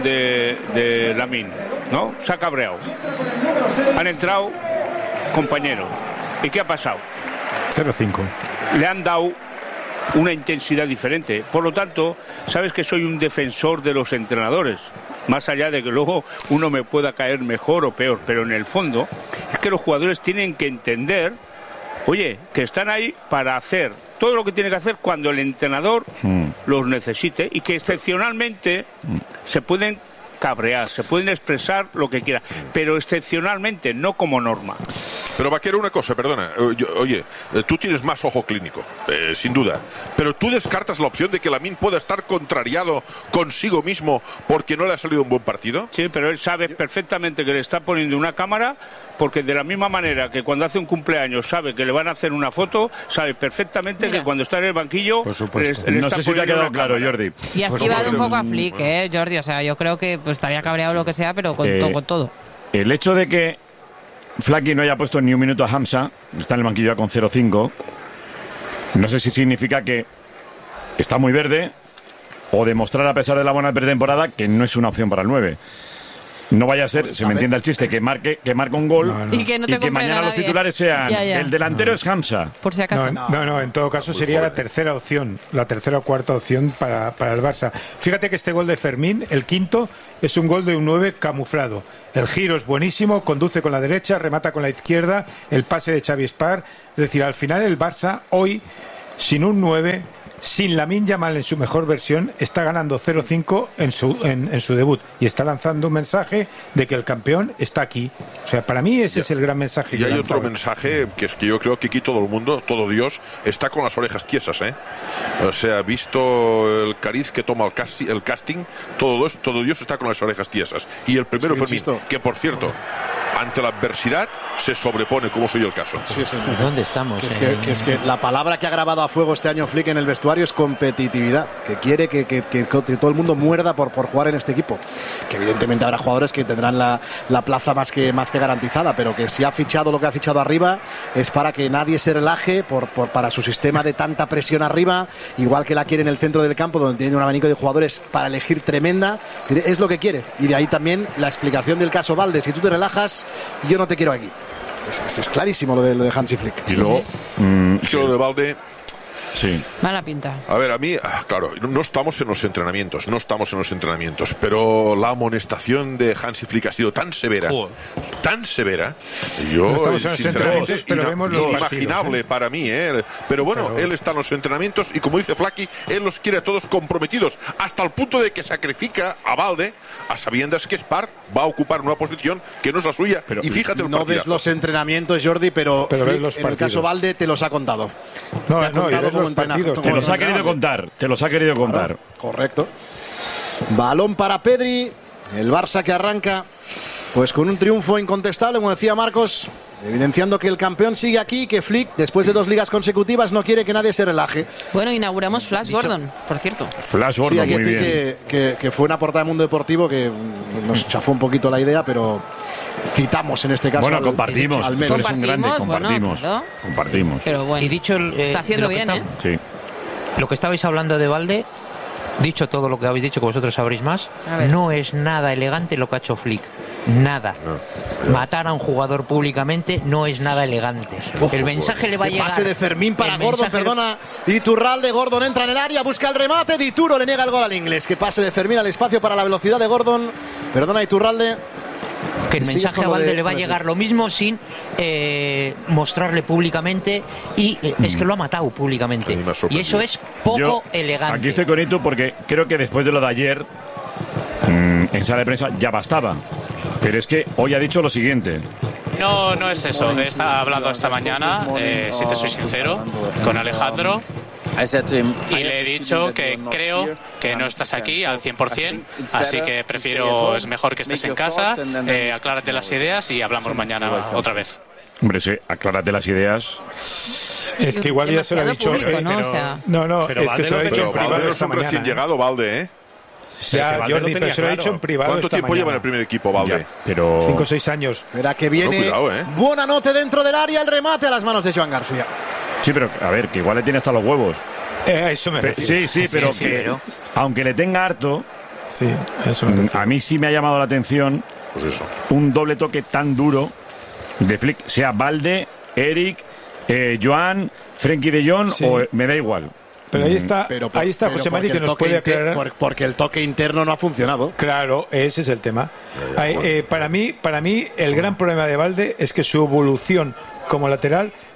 de Lamine, ¿no? Se ha cabreado. Han entrado compañeros. ¿Y qué ha pasado? 0-5. Le han dado una intensidad diferente. Por lo tanto, sabes que soy un defensor de los entrenadores, más allá de que luego uno me pueda caer mejor o peor, pero en el fondo es que los jugadores tienen que entender, oye, que están ahí para hacer todo lo que tiene que hacer cuando el entrenador los necesite, y que excepcionalmente se pueden cabrear, se pueden expresar lo que quieran, pero excepcionalmente, no como norma. Pero Vaquero, una cosa, perdona. Oye, tú tienes más ojo clínico, sin duda. Pero tú descartas la opción de que Lamine pueda estar contrariado consigo mismo porque no le ha salido un buen partido. Sí, pero él sabe perfectamente que le está poniendo una cámara, porque de la misma manera que cuando hace un cumpleaños sabe que le van a hacer una foto, sabe perfectamente que cuando está en el banquillo... Por supuesto. No sé si te ha quedado claro, Jordi. Y has esquivado un poco a Flick, Jordi. O sea, yo creo que pues, estaría cabreado lo que sea, pero con todo. El hecho de que Flaky no haya puesto ni un minuto a Hamza, está en el banquillo ya con 0-5, no sé si significa que está muy verde o demostrar, a pesar de la buena pretemporada, que no es una opción para el 9. No vaya a ser, se me entiende el chiste, que marque un gol y que mañana los titulares sean el delantero es Hamza. Por si acaso. No, en todo caso sería la tercera opción, la tercera o cuarta opción para el Barça. Fíjate que este gol de Fermín, el quinto, es un gol de un 9 camuflado. El giro es buenísimo, conduce con la derecha, remata con la izquierda, el pase de Xavi Espar. Es decir, al final el Barça hoy, sin un 9... sin Lamine Yamal en su mejor versión, está ganando 0-5 en su debut y está lanzando un mensaje de que el campeón está aquí. O sea, para mí ese es el gran mensaje. Y hay otro mensaje, que es que yo creo que aquí todo el mundo, todo Dios, está con las orejas tiesas, O sea, visto el cariz que toma el casting, todo Dios está con las orejas tiesas. Y el primero fue Fermín, que por cierto, ante la adversidad se sobrepone, como soy el caso. Sí, ¿Dónde estamos? Es que la palabra que ha grabado a fuego este año Flick en el vestuario es competitividad, que quiere que todo el mundo muerda por jugar en este equipo, que evidentemente habrá jugadores que tendrán la plaza más que garantizada, pero que si ha fichado lo que ha fichado arriba es para que nadie se relaje para su sistema de tanta presión arriba, igual que la quiere en el centro del campo, donde tiene un abanico de jugadores para elegir tremenda, es lo que quiere, y de ahí también la explicación del caso Valde: si tú te relajas, yo no te quiero aquí. Es clarísimo lo de Hansi Flick. Y luego, lo de Valde... Sí. Mala pinta. A ver, a mí, claro, no estamos en los entrenamientos, pero la amonestación de Hansi Flick ha sido tan severa, yo, sinceramente, inimaginable para mí, pero bueno, él está en los entrenamientos y, como dice Flaky, él los quiere a todos comprometidos, hasta el punto de que sacrifica a Valde a sabiendas que Spar va a ocupar una posición que no es la suya. Pero, y fíjate el no partidazo. ves los entrenamientos, Jordi, pero Flick, los en el caso Valde te los ha contado. Te los ha querido contar. Claro, correcto. Balón para Pedri. El Barça que arranca pues con un triunfo incontestable, como decía Marcos, evidenciando que el campeón sigue aquí, que Flick, después de 2 ligas consecutivas, no quiere que nadie se relaje. Bueno, inauguramos Flash Gordon, por cierto. Flash Gordon, sí, hay que muy decir bien. Que fue una portada de Mundo Deportivo que nos chafó un poquito la idea, pero citamos en este caso. Bueno, compartimos. Al menos. Tú eres un grande, compartimos. Bueno, compartimos. Pero bueno, y dicho está haciendo bien, Sí. Lo que estabais hablando de Valde, dicho todo lo que habéis dicho, que vosotros sabréis más, no es nada elegante lo que ha hecho Flick. Nada. Matar a un jugador públicamente no es nada elegante. El mensaje le va a llegar. Pase de Fermín para Gordon, perdona. Iturralde, Gordon entra en el área, busca el remate. Dituro le niega el gol al inglés. Que pase de Fermín al espacio para la velocidad de Gordon. Perdona, Iturralde. Que el mensaje a Valde le va a llegar lo mismo sin mostrarle públicamente, y es que lo ha matado públicamente, y eso es poco elegante. Aquí estoy con Itu porque creo que después de lo de ayer en sala de prensa ya bastaba, pero es que hoy ha dicho lo siguiente. No es eso. Está hablando esta mañana, si te soy sincero, con Alejandro. Y le he dicho que creo que no estás aquí al 100%, así que es mejor que estés en casa, aclárate las ideas y hablamos mañana otra vez. Hombre, sí, aclárate las ideas. Es que igual ya se lo ha dicho. Público, ¿no? Pero es que se lo ha dicho en privado esta mañana. Recién llegado, Valde, Ya, Jordi, pero se lo ha dicho en privado. ¿Cuánto tiempo lleva en el primer equipo, Valde? Pero 5 o 6 años. Verá que viene. Cuidado, Buena nota dentro del área, el remate a las manos de Joan García. Sí, pero a ver, que igual le tiene hasta los huevos. Eso me refiero. Sí, pero aunque le tenga harto, eso me refiero. A mí sí me ha llamado la atención un doble toque tan duro de Flick, sea Valde, Eric, Joan, Frenkie de Jong, o me da igual. Pero ahí está José Mari, que nos puede aclarar. Porque el toque interno no ha funcionado. Claro, ese es el tema. Para mí, el gran problema de Valde es que su evolución como lateral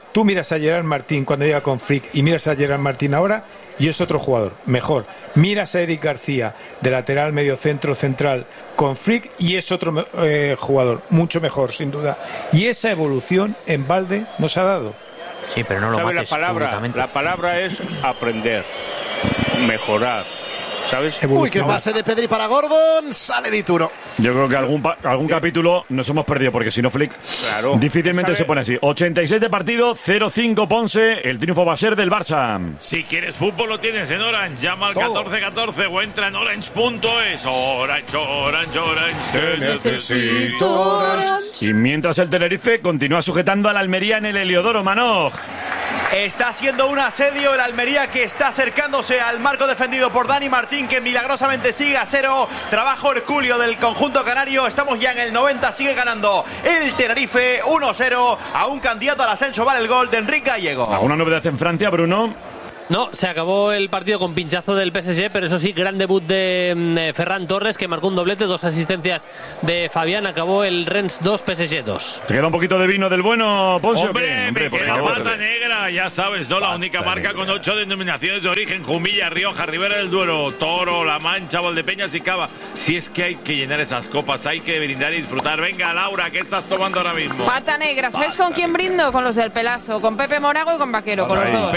tú miras a Gerard Martín cuando llega con Flick y miras a Gerard Martín ahora y es otro jugador, mejor. Miras a Eric García de lateral, medio centro, central con Flick y es otro jugador, mucho mejor sin duda. Y esa evolución en Balde nos ha dado. Sí, pero no lo mates públicamente. La palabra es aprender, mejorar. ¿Sabes? Uy, qué pase de Pedri para Gordon, sale Dituro. Yo creo que algún capítulo nos hemos perdido, porque si no, Flick difícilmente se pone así. 86 de partido, 0-5 Ponce, el triunfo va a ser del Barça. Si quieres fútbol lo tienes en Orange, llama al 1414 o entra en orange.es. Orange, te necesito Orange. Y mientras el Tenerife continúa sujetando al Almería en el Heliodoro, Manoj. Está siendo un asedio el Almería, que está acercándose al marco defendido por Dani Martín, que milagrosamente sigue a 0. Trabajo hercúleo del conjunto canario. Estamos ya en el 90, sigue ganando el Tenerife 1-0. A un candidato al ascenso vale el gol de Enrique Gallego. ¿Alguna novedad en Francia, Bruno? No, se acabó el partido con pinchazo del PSG, pero eso sí, gran debut de Ferran Torres, que marcó un doblete, 2 asistencias de Fabián. Acabó el Rennes 2, PSG 2. ¿Te queda un poquito de vino del bueno, Ponce? Hombre, me queda Pata Negra, ya sabes, ¿no? La única marca con 8 denominaciones de origen: Jumilla, Rioja, Ribera del Duero, Toro, La Mancha, Valdepeñas y Cava. Si es que hay que llenar esas copas, hay que brindar y disfrutar. Venga, Laura, ¿qué estás tomando ahora mismo? Pata Negra. ¿Sabes con quién brindo? Con los del Pelazo, con Pepe Morago y con Vaquero, con los dos.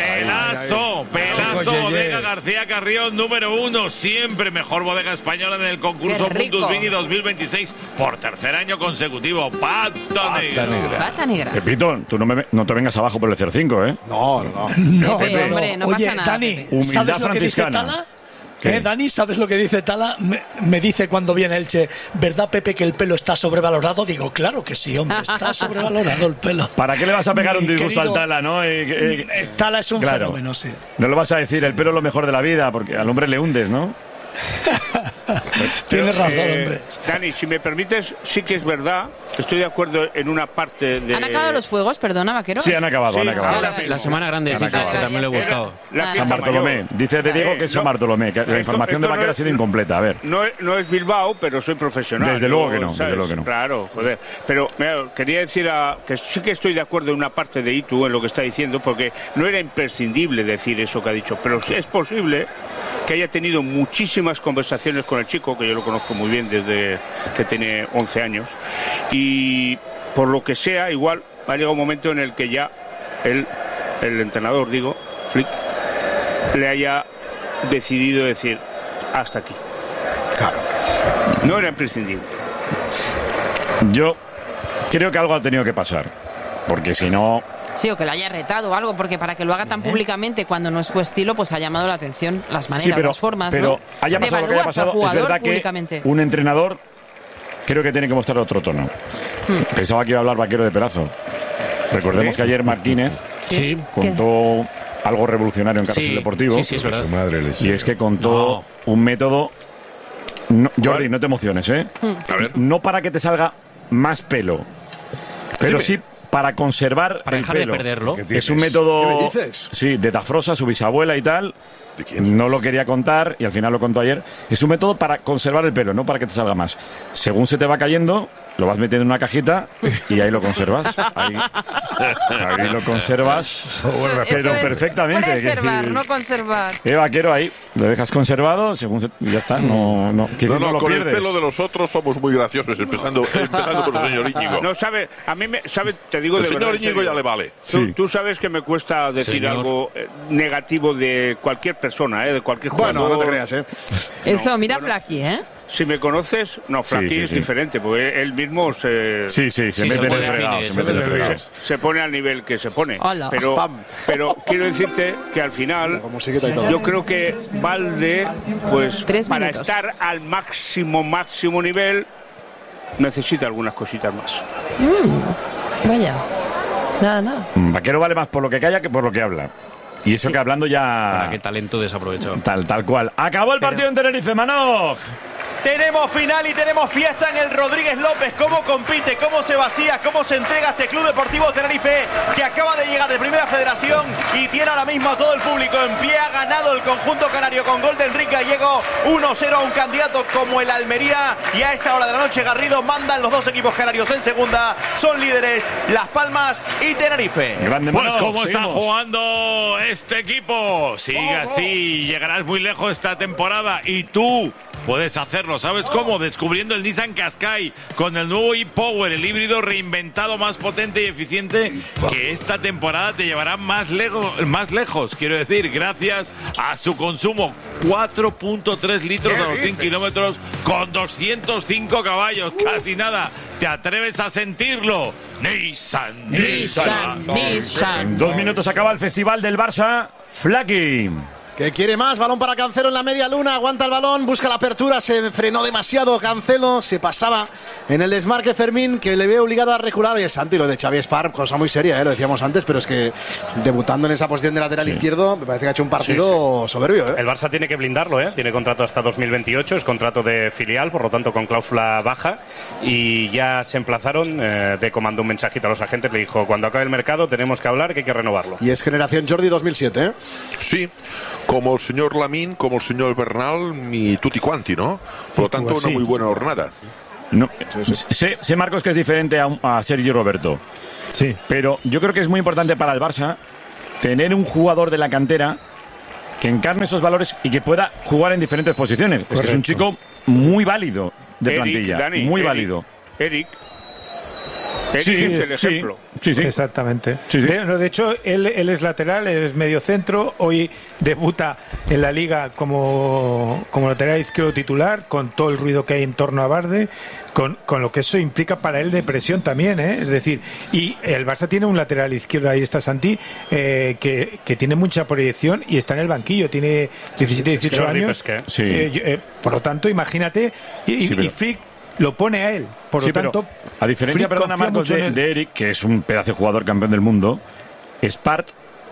Pelazo, bodega García Carrión, número 1, siempre mejor bodega española en el concurso Puntus Vini 2026 por tercer año consecutivo. Pata Negra. Pata Negra. Pepito, tú no te vengas abajo por el 0-5, ¿eh? No, Pepe, hombre, no Oye, pasa nada. Dani, humildad ¿sabes lo que dice franciscana. Tala? Dani, ¿sabes lo que dice Tala? Me dice cuando viene Elche, ¿verdad, Pepe, que el pelo está sobrevalorado? Digo, claro que sí, hombre, está sobrevalorado el pelo. ¿Para qué le vas a pegar un disgusto al Tala, no? Tala es un fenómeno, sí. No lo vas a decir, el pelo es lo mejor de la vida, porque al hombre le hundes, ¿no? Tienes razón, hombre. Dani, si me permites, sí que es verdad. Estoy de acuerdo en una parte de... ¿Han acabado los fuegos? Perdona, Vaquero. Sí, han acabado. La semana grande, sí, que también lo he buscado. San Bartolomé. Dice de Diego que es San Bartolomé. Que la información de Vaquero ha sido incompleta. A ver. No es Bilbao, pero soy profesional. Desde luego que no. Claro, joder. Pero quería decir que sí que estoy de acuerdo en una parte de Itu, en lo que está diciendo, porque no era imprescindible decir eso que ha dicho. Pero es posible que haya tenido muchísimas conversaciones con el chico, que yo lo conozco muy bien desde que tiene 11 años, y por lo que sea, igual ha llegado un momento en el que ya el entrenador, Flick, le haya decidido decir hasta aquí. Claro. No era imprescindible. Yo creo que algo ha tenido que pasar, porque si no... Sí, o que lo haya retado o algo, porque para que lo haga tan públicamente cuando no es su estilo, pues ha llamado la atención las maneras, las formas, pero ¿no? haya pasado lo que haya pasado, es verdad que un entrenador creo que tiene que mostrar otro tono. Pensaba que iba a hablar Vaquero de Pelazo. Recordemos que ayer Martínez contó algo revolucionario en Carrusel Deportivo. Sí, es verdad. Y es que contó un método... No, Jordi, no te emociones, ¿eh? A ver. No para que te salga más pelo, pero sí para conservar para el dejar pelo. de perderlo. Es un método... ¿Qué me dices? Sí, de Tafrosa, su bisabuela y tal. ¿De quién? No lo quería contar y al final lo contó ayer. Es un método para conservar el pelo, no para que te salga más. Según se te va cayendo, lo vas metiendo en una cajita y ahí lo conservas. Ahí lo conservas, pero perfectamente. Preservar, no conservar. Vaquero, ahí lo dejas conservado, según ya está. No lo con pierdes. El pelo de nosotros somos muy graciosos, empezando por el señor Íñigo. No, te digo el de verdad. El señor Íñigo ya le vale. Tú sabes que me cuesta decir algo negativo de cualquier persona, de cualquier jugador. Bueno, no te creas, Eso, mira Flaky, Si me conoces, Flaky es diferente, porque él mismo se mete en el fregado. Se pone al nivel que se pone. Hola. Pero quiero decirte que al final yo creo que Balde, pues para estar al máximo nivel, necesita algunas cositas más. Vaya. Nada. Vaquero vale más por lo que calla que por lo que habla. Y eso que hablando ya... Para qué talento desaprovechado. Tal cual. Acabó el partido en Tenerife, Manoj. Tenemos final y tenemos fiesta en el Rodríguez López. ¿Cómo compite? ¿Cómo se vacía? ¿Cómo se entrega este Club Deportivo Tenerife, que acaba de llegar de Primera Federación y tiene ahora mismo a todo el público en pie? Ha ganado el conjunto canario con gol de Enrique Gallego, 1-0 a un candidato como el Almería, y a esta hora de la noche, Garrido, mandan los dos equipos canarios en segunda. Son líderes Las Palmas y Tenerife. Pues cómo está jugando este equipo. Sigue así, llegarás muy lejos esta temporada y tú puedes hacerlo. ¿Sabes cómo? Descubriendo el Nissan Qashqai con el nuevo e-Power, el híbrido reinventado, más potente y eficiente, que esta temporada te llevará más lejos, quiero decir, gracias a su consumo. 4.3 litros a los 100 kilómetros con 205 caballos, casi nada. ¿Te atreves a sentirlo? Nissan. En 2 minutos acaba el Festival del Barça. Flaky. ¿Qué quiere más? Balón para Cancelo en la media luna, aguanta el balón, busca la apertura, se frenó demasiado Cancelo, se pasaba en el desmarque Fermín, que le ve obligado a recular. Y es Santi, lo de Xavi Espar, cosa muy seria, lo decíamos antes, pero es que debutando en esa posición de lateral izquierdo, me parece que ha hecho un partido soberbio. El Barça tiene que blindarlo, tiene contrato hasta 2028, es contrato de filial, por lo tanto con cláusula baja, y ya se emplazaron, Deco mandó un mensajito a los agentes, le dijo, cuando acabe el mercado tenemos que hablar, que hay que renovarlo. Y es generación Jordi 2007, ¿eh? Sí. Como el señor Lamín, como el señor Bernal, ni tutti quanti, ¿no? Por lo tanto, una muy buena jornada. No, sé, Marcos, que es diferente a Sergio Roberto. Sí. Pero yo creo que es muy importante para el Barça tener un jugador de la cantera que encarne esos valores y que pueda jugar en diferentes posiciones. Es que es un chico muy válido de plantilla. Dani, muy válido. Eric es el ejemplo. Sí. Exactamente. Sí. De hecho, él es lateral, él es medio centro. Hoy debuta en la Liga como lateral izquierdo titular, con todo el ruido que hay en torno a Barde, con lo que eso implica para él de presión también, Es decir, y el Barça tiene un lateral izquierdo, ahí está Santi, que tiene mucha proyección y está en el banquillo, tiene 17, 18 años. Por lo tanto, imagínate, y Flick lo pone a él. Por lo tanto, a diferencia, perdona, Marcos, de Eric, que es un pedazo de jugador campeón del mundo, Spart,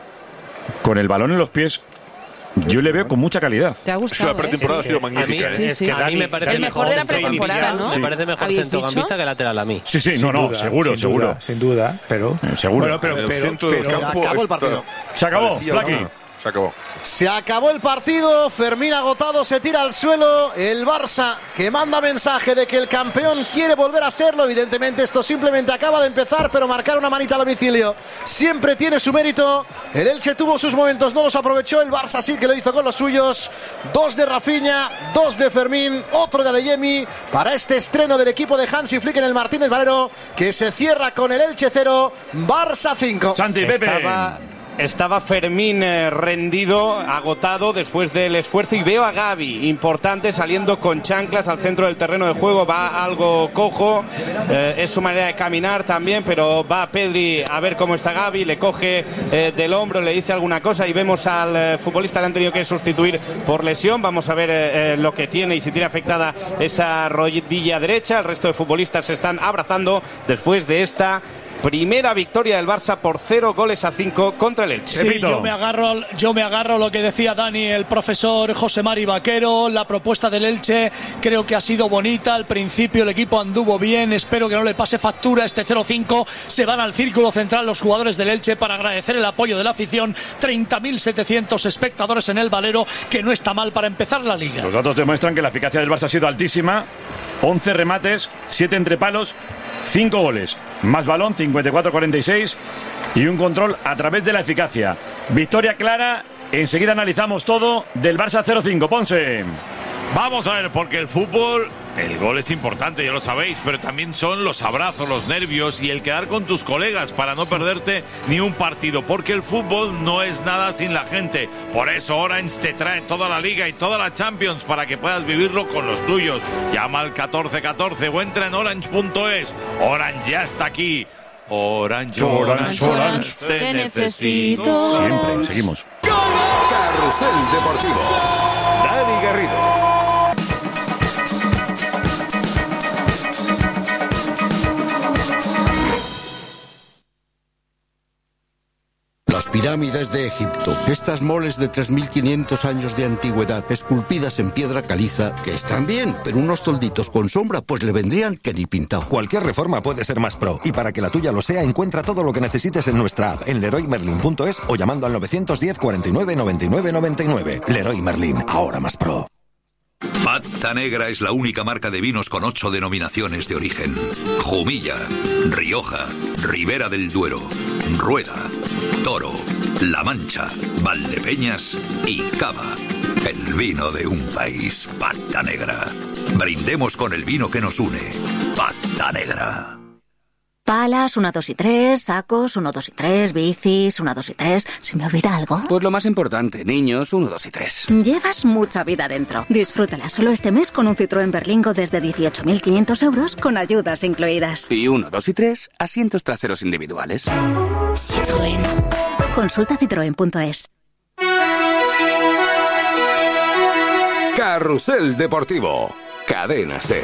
con el balón en los pies, yo le veo con mucha calidad. ¿Te ha gustado? La pretemporada ha sido magnífica. A mí me parece el mejor de la pretemporada, ¿no? Me parece mejor centrocampista que lateral a mí. Sí, seguro. Sin duda, pero... Seguro. Pero el centro del campo acabó el partido. Se acabó, Flaky. Se acabó. Se acabó el partido, Fermín agotado se tira al suelo, el Barça que manda mensaje de que el campeón quiere volver a serlo. Evidentemente esto simplemente acaba de empezar, pero marcar una manita a domicilio siempre tiene su mérito. El Elche tuvo sus momentos, no los aprovechó, el Barça sí que lo hizo con los suyos. 2 de Rafinha, 2 de Fermín, otro de Adeyemi para este estreno del equipo de Hansi Flick en el Martínez Valero, que se cierra con el Elche 0, Barça 5. Santi, Pepe. Estaba Fermín rendido, agotado después del esfuerzo, y veo a Gavi, importante, saliendo con chanclas al centro del terreno de juego. Va algo cojo, es su manera de caminar también, pero va Pedri a ver cómo está Gavi, le coge del hombro, le dice alguna cosa, y vemos al futbolista que han tenido que sustituir por lesión. Vamos a ver lo que tiene y si tiene afectada esa rodilla derecha. El resto de futbolistas se están abrazando después de esta primera victoria del Barça por 0-5 contra el Elche. Sí, yo me agarro a lo que decía Dani, el profesor José Mari Vaquero. La propuesta del Elche creo que ha sido bonita. Al principio el equipo anduvo bien. Espero que no le pase factura este 0-5. Se van al círculo central los jugadores del Elche para agradecer el apoyo de la afición. 30.700 espectadores en el Valero, que no está mal para empezar la Liga. Los datos demuestran que la eficacia del Barça ha sido altísima. 11 remates, 7 entre palos, 5 goles, más balón, 54-46, y un control a través de la eficacia. Victoria clara, enseguida analizamos todo del Barça 0-5. Ponce. Vamos a ver, porque el fútbol, el gol es importante, ya lo sabéis, pero también son los abrazos, los nervios y el quedar con tus colegas para no perderte ni un partido, porque el fútbol no es nada sin la gente. Por eso Orange te trae toda la Liga y toda la Champions para que puedas vivirlo con los tuyos. Llama al 1414 o entra en orange.es. Orange ya está aquí. Orange, te necesito. Siempre, seguimos. Carrusel Deportivo. Dani Garrido. Los pirámides de Egipto, estas moles de 3.500 años de antigüedad, esculpidas en piedra caliza, que están bien, pero unos tolditos con sombra pues le vendrían que ni pintado. Cualquier reforma puede ser más pro, y para que la tuya lo sea, encuentra todo lo que necesites en nuestra app, en leroymerlin.es o llamando al 910 49 99 99. Leroy Merlin, ahora más pro. Pata Negra es la única marca de vinos con 8 denominaciones de origen. Jumilla, Rioja, Ribera del Duero, Rueda, Toro, La Mancha, Valdepeñas y Cava. El vino de un país, Pata Negra. Brindemos con el vino que nos une. Pata Negra. Palas, 1, 2 y 3, sacos, 1, 2 y 3, bicis, 1, 2 y 3. ¿Se me olvida algo? Pues lo más importante, niños, 1, 2 y 3. Llevas mucha vida dentro. Disfrútala solo este mes con un Citroën Berlingo desde 18.500 euros con ayudas incluidas. Y 1, 2 y 3, asientos traseros individuales. Citroën. Consulta citroen.es. Carrusel Deportivo. Cadena SER.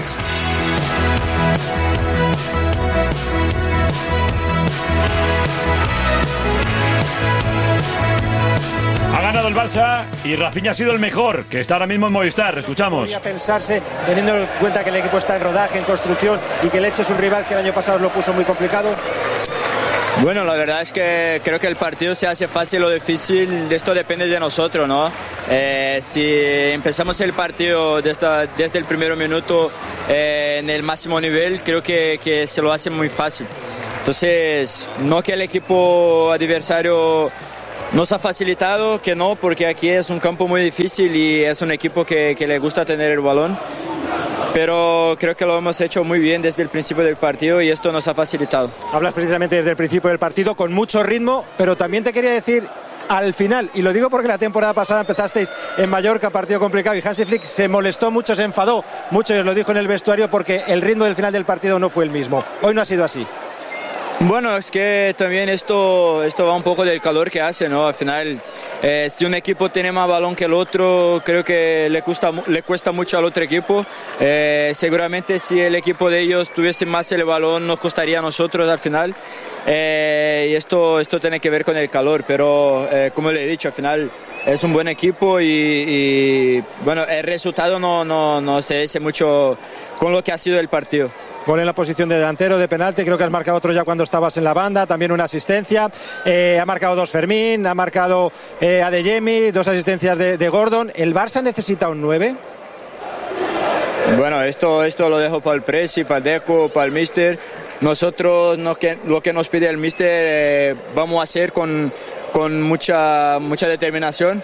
Ha ganado el Barça y Rafinha ha sido el mejor, que está ahora mismo en Movistar. Escuchamos. Podría pensarse, teniendo en cuenta que el equipo está en rodaje, en construcción y que el Elche es un rival que el año pasado lo puso muy complicado. Bueno, la verdad es que creo que el partido se hace fácil o difícil, de esto depende de nosotros, ¿no? Si empezamos el partido desde el primer minuto en el máximo nivel, creo que se lo hace muy fácil. Entonces, no que el equipo adversario nos ha facilitado, que no, porque aquí es un campo muy difícil y es un equipo que le gusta tener el balón. Pero creo que lo hemos hecho muy bien desde el principio del partido y esto nos ha facilitado. Hablas precisamente desde el principio del partido con mucho ritmo, pero también te quería decir al final, y lo digo porque la temporada pasada empezasteis en Mallorca, partido complicado, y Hansi Flick se molestó mucho, se enfadó mucho y os lo dijo en el vestuario porque el ritmo del final del partido no fue el mismo. Hoy no ha sido así. Bueno, es que también esto va un poco del calor que hace, ¿no? Al final, si un equipo tiene más balón que el otro, creo que le cuesta mucho al otro equipo. Seguramente si el equipo de ellos tuviese más el balón, nos costaría a nosotros al final. Y esto tiene que ver con el calor, pero como le he dicho, al final es un buen equipo y bueno, el resultado no se dice mucho con lo que ha sido el partido. Gol en la posición de delantero, de penalti, creo que has marcado otro ya cuando estabas en la banda, también una asistencia, ha marcado 2 Fermín, ha marcado Adeyemi, 2 asistencias de Gordon. ¿El Barça necesita un 9? Bueno, esto lo dejo para el Presi, para el Deco, para el Míster. Nosotros lo que nos pide el Míster vamos a hacer con mucha determinación.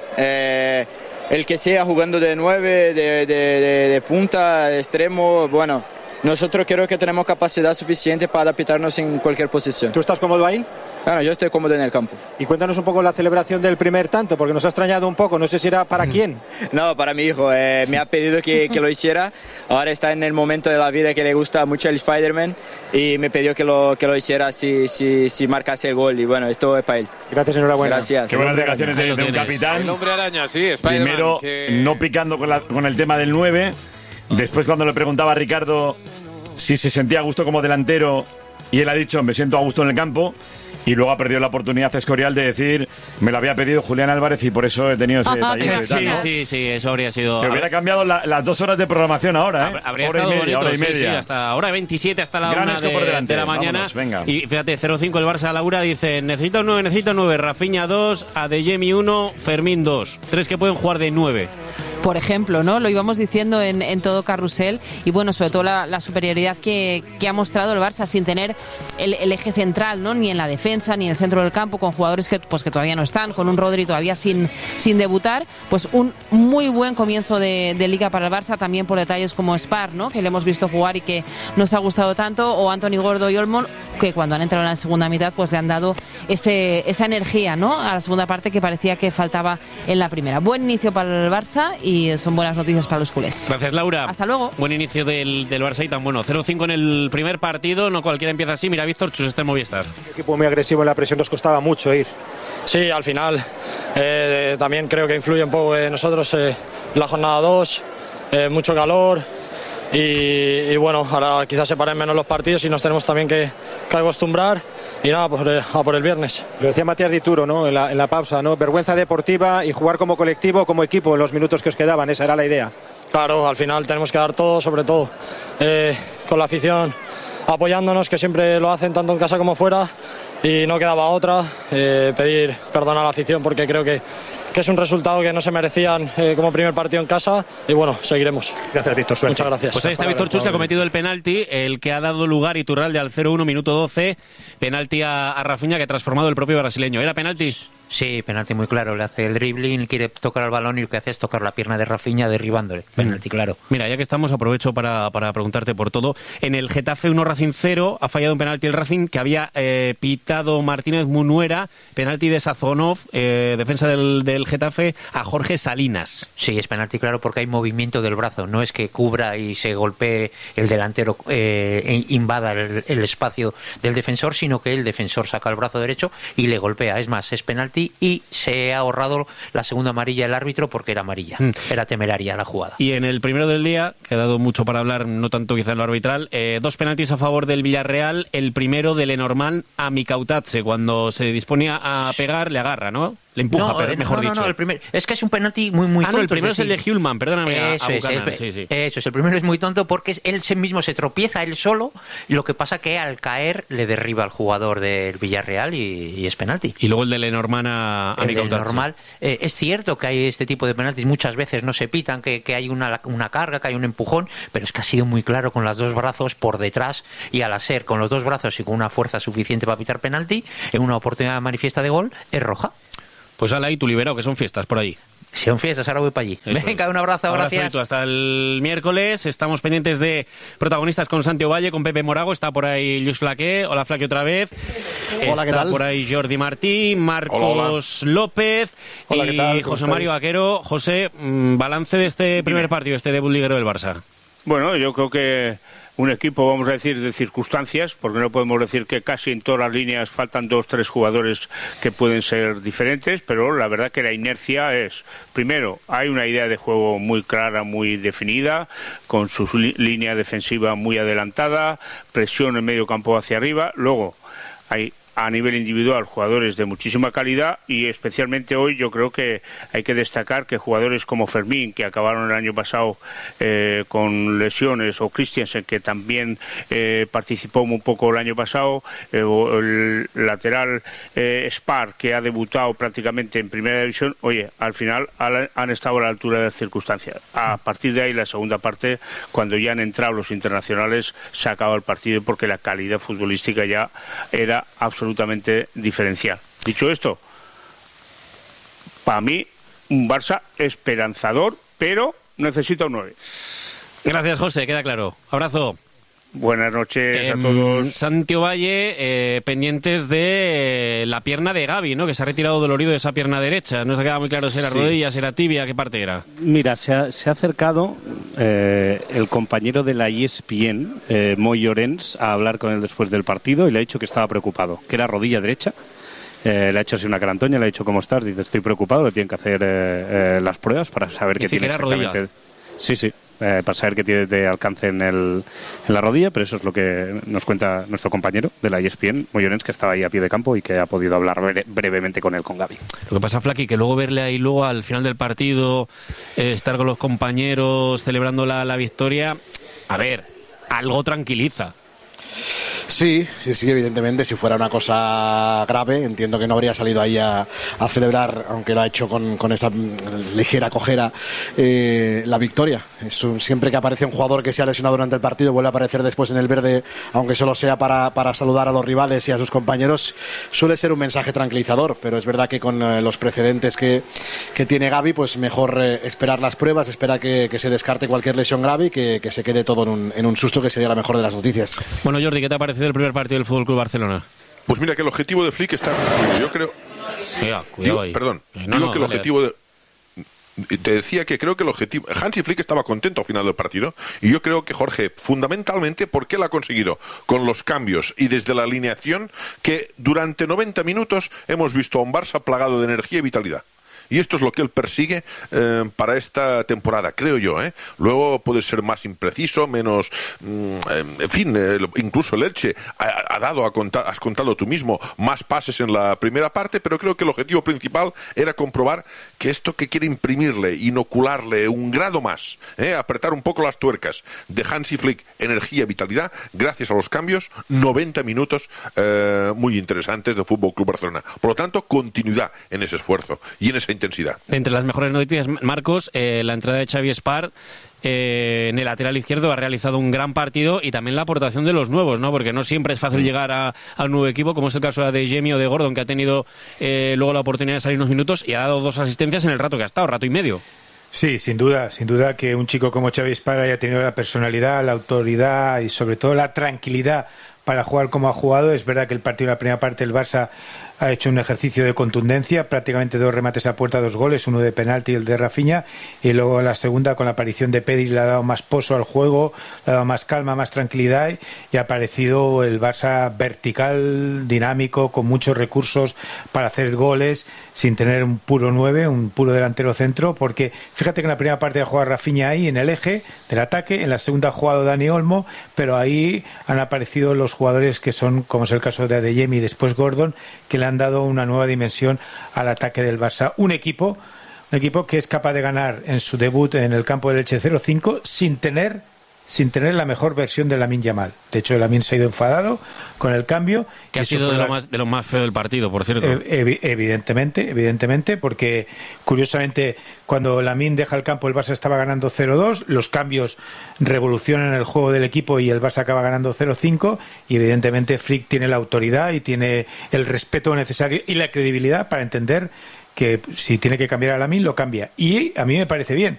El que sea jugando de 9, de punta, de extremo, bueno, nosotros creo que tenemos capacidad suficiente para adaptarnos en cualquier posición. ¿Tú estás cómodo ahí? Bueno, yo estoy cómodo en el campo. Y cuéntanos un poco la celebración del primer tanto, porque nos ha extrañado un poco, no sé si era para quién. No, para mi hijo, me ha pedido que lo hiciera. Ahora está en el momento de la vida que le gusta mucho el Spider-Man y me pidió que lo hiciera si marcase el gol. Y bueno, esto es para él. Gracias, enhorabuena. Gracias. Qué buenas declaraciones de un capitán. El hombre araña, sí, Spider-Man. Primero, no picando con el tema del 9. Después, cuando le preguntaba a Ricardo si se sentía a gusto como delantero, y él ha dicho, me siento a gusto en el campo. Y luego ha perdido la oportunidad Escorial de decir, me lo había pedido Julián Álvarez y por eso he tenido ese detalle. Sí, eso habría sido... Que hubiera cambiado las 2 horas de programación ahora, ¿eh? Habría hora estado y media, bonito, hora y media. sí, hasta hora 27, hasta la 1 de la mañana. Vámonos, venga. Y fíjate, 0-5 el Barça Laura dice, necesito 9, Rafinha 2, Adeyemi 1, Fermín 2. 3 que pueden jugar de 9. Por ejemplo, ¿no? Lo íbamos diciendo en todo Carrusel y bueno, sobre todo la superioridad que ha mostrado el Barça sin tener el eje central, ¿no? Ni en la defensa, ni en el centro del campo, con jugadores que todavía no están, con un Rodri todavía sin debutar, pues un muy buen comienzo de Liga para el Barça, también por detalles como Spar, ¿no? Que le hemos visto jugar y que nos ha gustado tanto, o Anthony Gordo y Olmo, que cuando han entrado en la segunda mitad pues le han dado esa energía, ¿no? A la segunda parte que parecía que faltaba en la primera. Buen inicio para el Barça y son buenas noticias para los culés. Gracias, Laura. Hasta luego. Buen inicio del Barça y tan bueno. 0-5 en el primer partido, no cualquiera empieza así. Mira, Víctor Chus está en Movistar. Un equipo muy agresivo en la presión, nos costaba mucho ir. Sí, al final también creo que influye un poco nosotros la jornada 2, mucho calor y bueno, ahora quizás se paren menos los partidos y nos tenemos también que acostumbrar nada, a por el viernes. Lo decía Matías Dituro, ¿no? En la pausa, ¿no? Vergüenza deportiva y jugar como colectivo, como equipo en los minutos que os quedaban, esa era la idea. Claro, al final tenemos que dar todo, sobre todo con la afición apoyándonos, que siempre lo hacen tanto en casa como fuera, y no quedaba otra, pedir perdón a la afición porque creo que es un resultado que no se merecían como primer partido en casa, y bueno, seguiremos. Gracias, Víctor, suerte. Muchas gracias. Pues ahí está Víctor Chus, que ha cometido el penalti, el que ha dado lugar Iturralde al 0-1, minuto 12, penalti a Rafinha, que ha transformado el propio brasileño. ¿Era penalti? Sí, penalti muy claro. Le hace el dribbling, quiere tocar el balón y lo que hace es tocar la pierna de Rafinha derribándole. Penalti, claro. Mira, ya que estamos, aprovecho para preguntarte por todo. En el Getafe 1 Racing 0 ha fallado un penalti el Racing que había pitado Martínez Munuera, penalti de Sazonov, defensa del Getafe, a Jorge Salinas. Sí, es penalti claro porque hay movimiento del brazo. No es que cubra y se golpee el delantero, invada el espacio del defensor, sino que el defensor saca el brazo derecho y le golpea. Es más, es penalti y se ha ahorrado la segunda amarilla el árbitro porque era amarilla, era temeraria la jugada. Y en el primero del día, que ha dado mucho para hablar, no tanto quizá en lo arbitral, 2 penaltis a favor del Villarreal, el primero de Lenormand a Mikautatze, cuando se disponía a pegar, le agarra, ¿no? Le empuja, mejor dicho. No, el primer, es que es un penalti muy tonto. No, el primero es el de Hjulman, perdóname. Eso es, el primero es muy tonto porque él mismo se tropieza él solo, y lo que pasa que al caer le derriba al jugador del Villarreal y es penalti. Y luego el de Lenormand a Mikautatze. Es cierto que hay este tipo de penaltis, muchas veces no se pitan, que hay una carga, que hay un empujón, pero es que ha sido muy claro con los dos brazos por detrás, y al hacer con los dos brazos y con una fuerza suficiente para pitar penalti, en una oportunidad manifiesta de gol, es roja. Pues ala ahí, tu liberado, que son fiestas por ahí. Son fiestas, ahora voy para allí. Venga, un abrazo, gracias. Hasta el miércoles. Estamos pendientes de protagonistas con Santi Ovalle, con Pepe Morago. Está por ahí Luis Flaqué. Hola, Flaqué, otra vez. Hola, ¿qué tal? Está por ahí Jordi Martí, Marcos López y José Mario Vaquero. José, balance de este primer partido, este debut liguero del Barça. Bueno, yo creo que un equipo, vamos a decir, de circunstancias, porque no podemos decir que casi en todas las líneas faltan 2-3 jugadores que pueden ser diferentes, pero la verdad que la inercia es, primero, hay una idea de juego muy clara, muy definida, con su línea defensiva muy adelantada, presión en medio campo hacia arriba, luego hay a nivel individual jugadores de muchísima calidad, y especialmente hoy yo creo que hay que destacar que jugadores como Fermín, que acabaron el año pasado con lesiones, o Christiansen, que también participó un poco el año pasado, o el lateral Spar, que ha debutado prácticamente en primera división, oye, al final han estado a la altura de las circunstancias. A partir de ahí, la segunda parte, cuando ya han entrado los internacionales, se ha acabado el partido porque la calidad futbolística ya era absolutamente diferencial. Dicho esto, para mí un Barça esperanzador, pero necesita un 9. Gracias, José, queda claro. Abrazo. Buenas noches a todos. Santi Ovalle, pendientes de la pierna de Gavi, ¿no? Que se ha retirado dolorido de esa pierna derecha. No se queda muy claro si era rodilla, si era tibia, qué parte era. Mira, se ha acercado el compañero de la ESPN, Moy Llorens, a hablar con él después del partido, y le ha dicho que estaba preocupado, que era rodilla derecha. Le ha hecho así una carantoña, le ha dicho, ¿cómo estás? Dice, estoy preocupado, le tienen que hacer las pruebas para saber qué tiene exactamente. Rodilla. Sí. Para saber qué tiene de alcance en la rodilla, pero eso es lo que nos cuenta nuestro compañero de la ESPN, Moyonens, que estaba ahí a pie de campo y que ha podido hablar brevemente con él, con Gavi. Lo que pasa, Flaqui, que luego verle ahí luego al final del partido, estar con los compañeros celebrando la victoria, a ver, algo tranquiliza. Sí, evidentemente, si fuera una cosa grave, entiendo que no habría salido ahí a celebrar, aunque lo ha hecho con esa ligera cojera, la victoria. Siempre que aparece un jugador que se ha lesionado durante el partido, vuelve a aparecer después en el verde, aunque solo sea para saludar a los rivales y a sus compañeros, suele ser un mensaje tranquilizador, pero es verdad que con los precedentes que tiene Gavi, pues mejor esperar las pruebas, espera que se descarte cualquier lesión grave y que se quede todo en un susto, que sería la mejor de las noticias. Bueno, Jordi, ¿qué te ha parecido el primer partido del Fútbol Club Barcelona? Pues mira que el objetivo de Flick está... Yo creo... Cuidado ahí. Perdón. Digo que el objetivo de... Te decía que creo que el objetivo... Hansi Flick estaba contento al final del partido, y yo creo que Jorge, fundamentalmente, porque él ha conseguido con los cambios y desde la alineación que durante 90 minutos hemos visto a un Barça plagado de energía y vitalidad. y esto es lo que él persigue para esta temporada, creo yo. Luego puede ser más impreciso, menos, en fin, incluso el Elche has contado tú mismo, más pases en la primera parte, pero creo que el objetivo principal era comprobar que esto que quiere imprimirle, inocularle un grado más, apretar un poco las tuercas de Hansi Flick, energía, vitalidad, gracias a los cambios, 90 minutos muy interesantes de Fútbol Club Barcelona. Por lo tanto, continuidad en ese esfuerzo y en esa intensidad. Entre las mejores noticias, Marcos, la entrada de Xavi Espart en el lateral izquierdo ha realizado un gran partido, y también la aportación de los nuevos, ¿no? Porque no siempre es fácil llegar al nuevo equipo, como es el caso de Adeyemi o de Gordon, que ha tenido luego la oportunidad de salir unos minutos y ha dado 2 asistencias en el rato que ha estado, rato y medio. Sí, sin duda que un chico como Xavi Espart haya tenido la personalidad, la autoridad y sobre todo la tranquilidad para jugar como ha jugado. Es verdad que el partido en la primera parte el Barça ha hecho un ejercicio de contundencia, prácticamente 2 remates a puerta, 2 goles, uno de penalti y el de Rafinha, y luego en la segunda, con la aparición de Pedri, le ha dado más pozo al juego, le ha dado más calma, más tranquilidad, y ha aparecido el Barça vertical, dinámico, con muchos recursos para hacer goles, sin tener un puro 9, un puro delantero centro, porque fíjate que en la primera parte ha jugado Rafinha ahí en el eje del ataque, en la segunda ha jugado Dani Olmo, pero ahí han aparecido los jugadores que son, como es el caso de Adeyemi y después Gordon, que le han dado una nueva dimensión al ataque del Barça. Un equipo que es capaz de ganar en su debut en el campo del Elche 0-5 sin tener la mejor versión de Lamine Yamal. De hecho, Lamine se ha ido enfadado con el cambio. Que ha sido de lo más feo del partido, por cierto. Evidentemente, porque curiosamente cuando Lamine deja el campo el Barça estaba ganando 0-2, los cambios revolucionan el juego del equipo y el Barça acaba ganando 0-5, y evidentemente Flick tiene la autoridad y tiene el respeto necesario y la credibilidad para entender que si tiene que cambiar a Lamine, lo cambia. Y a mí me parece bien,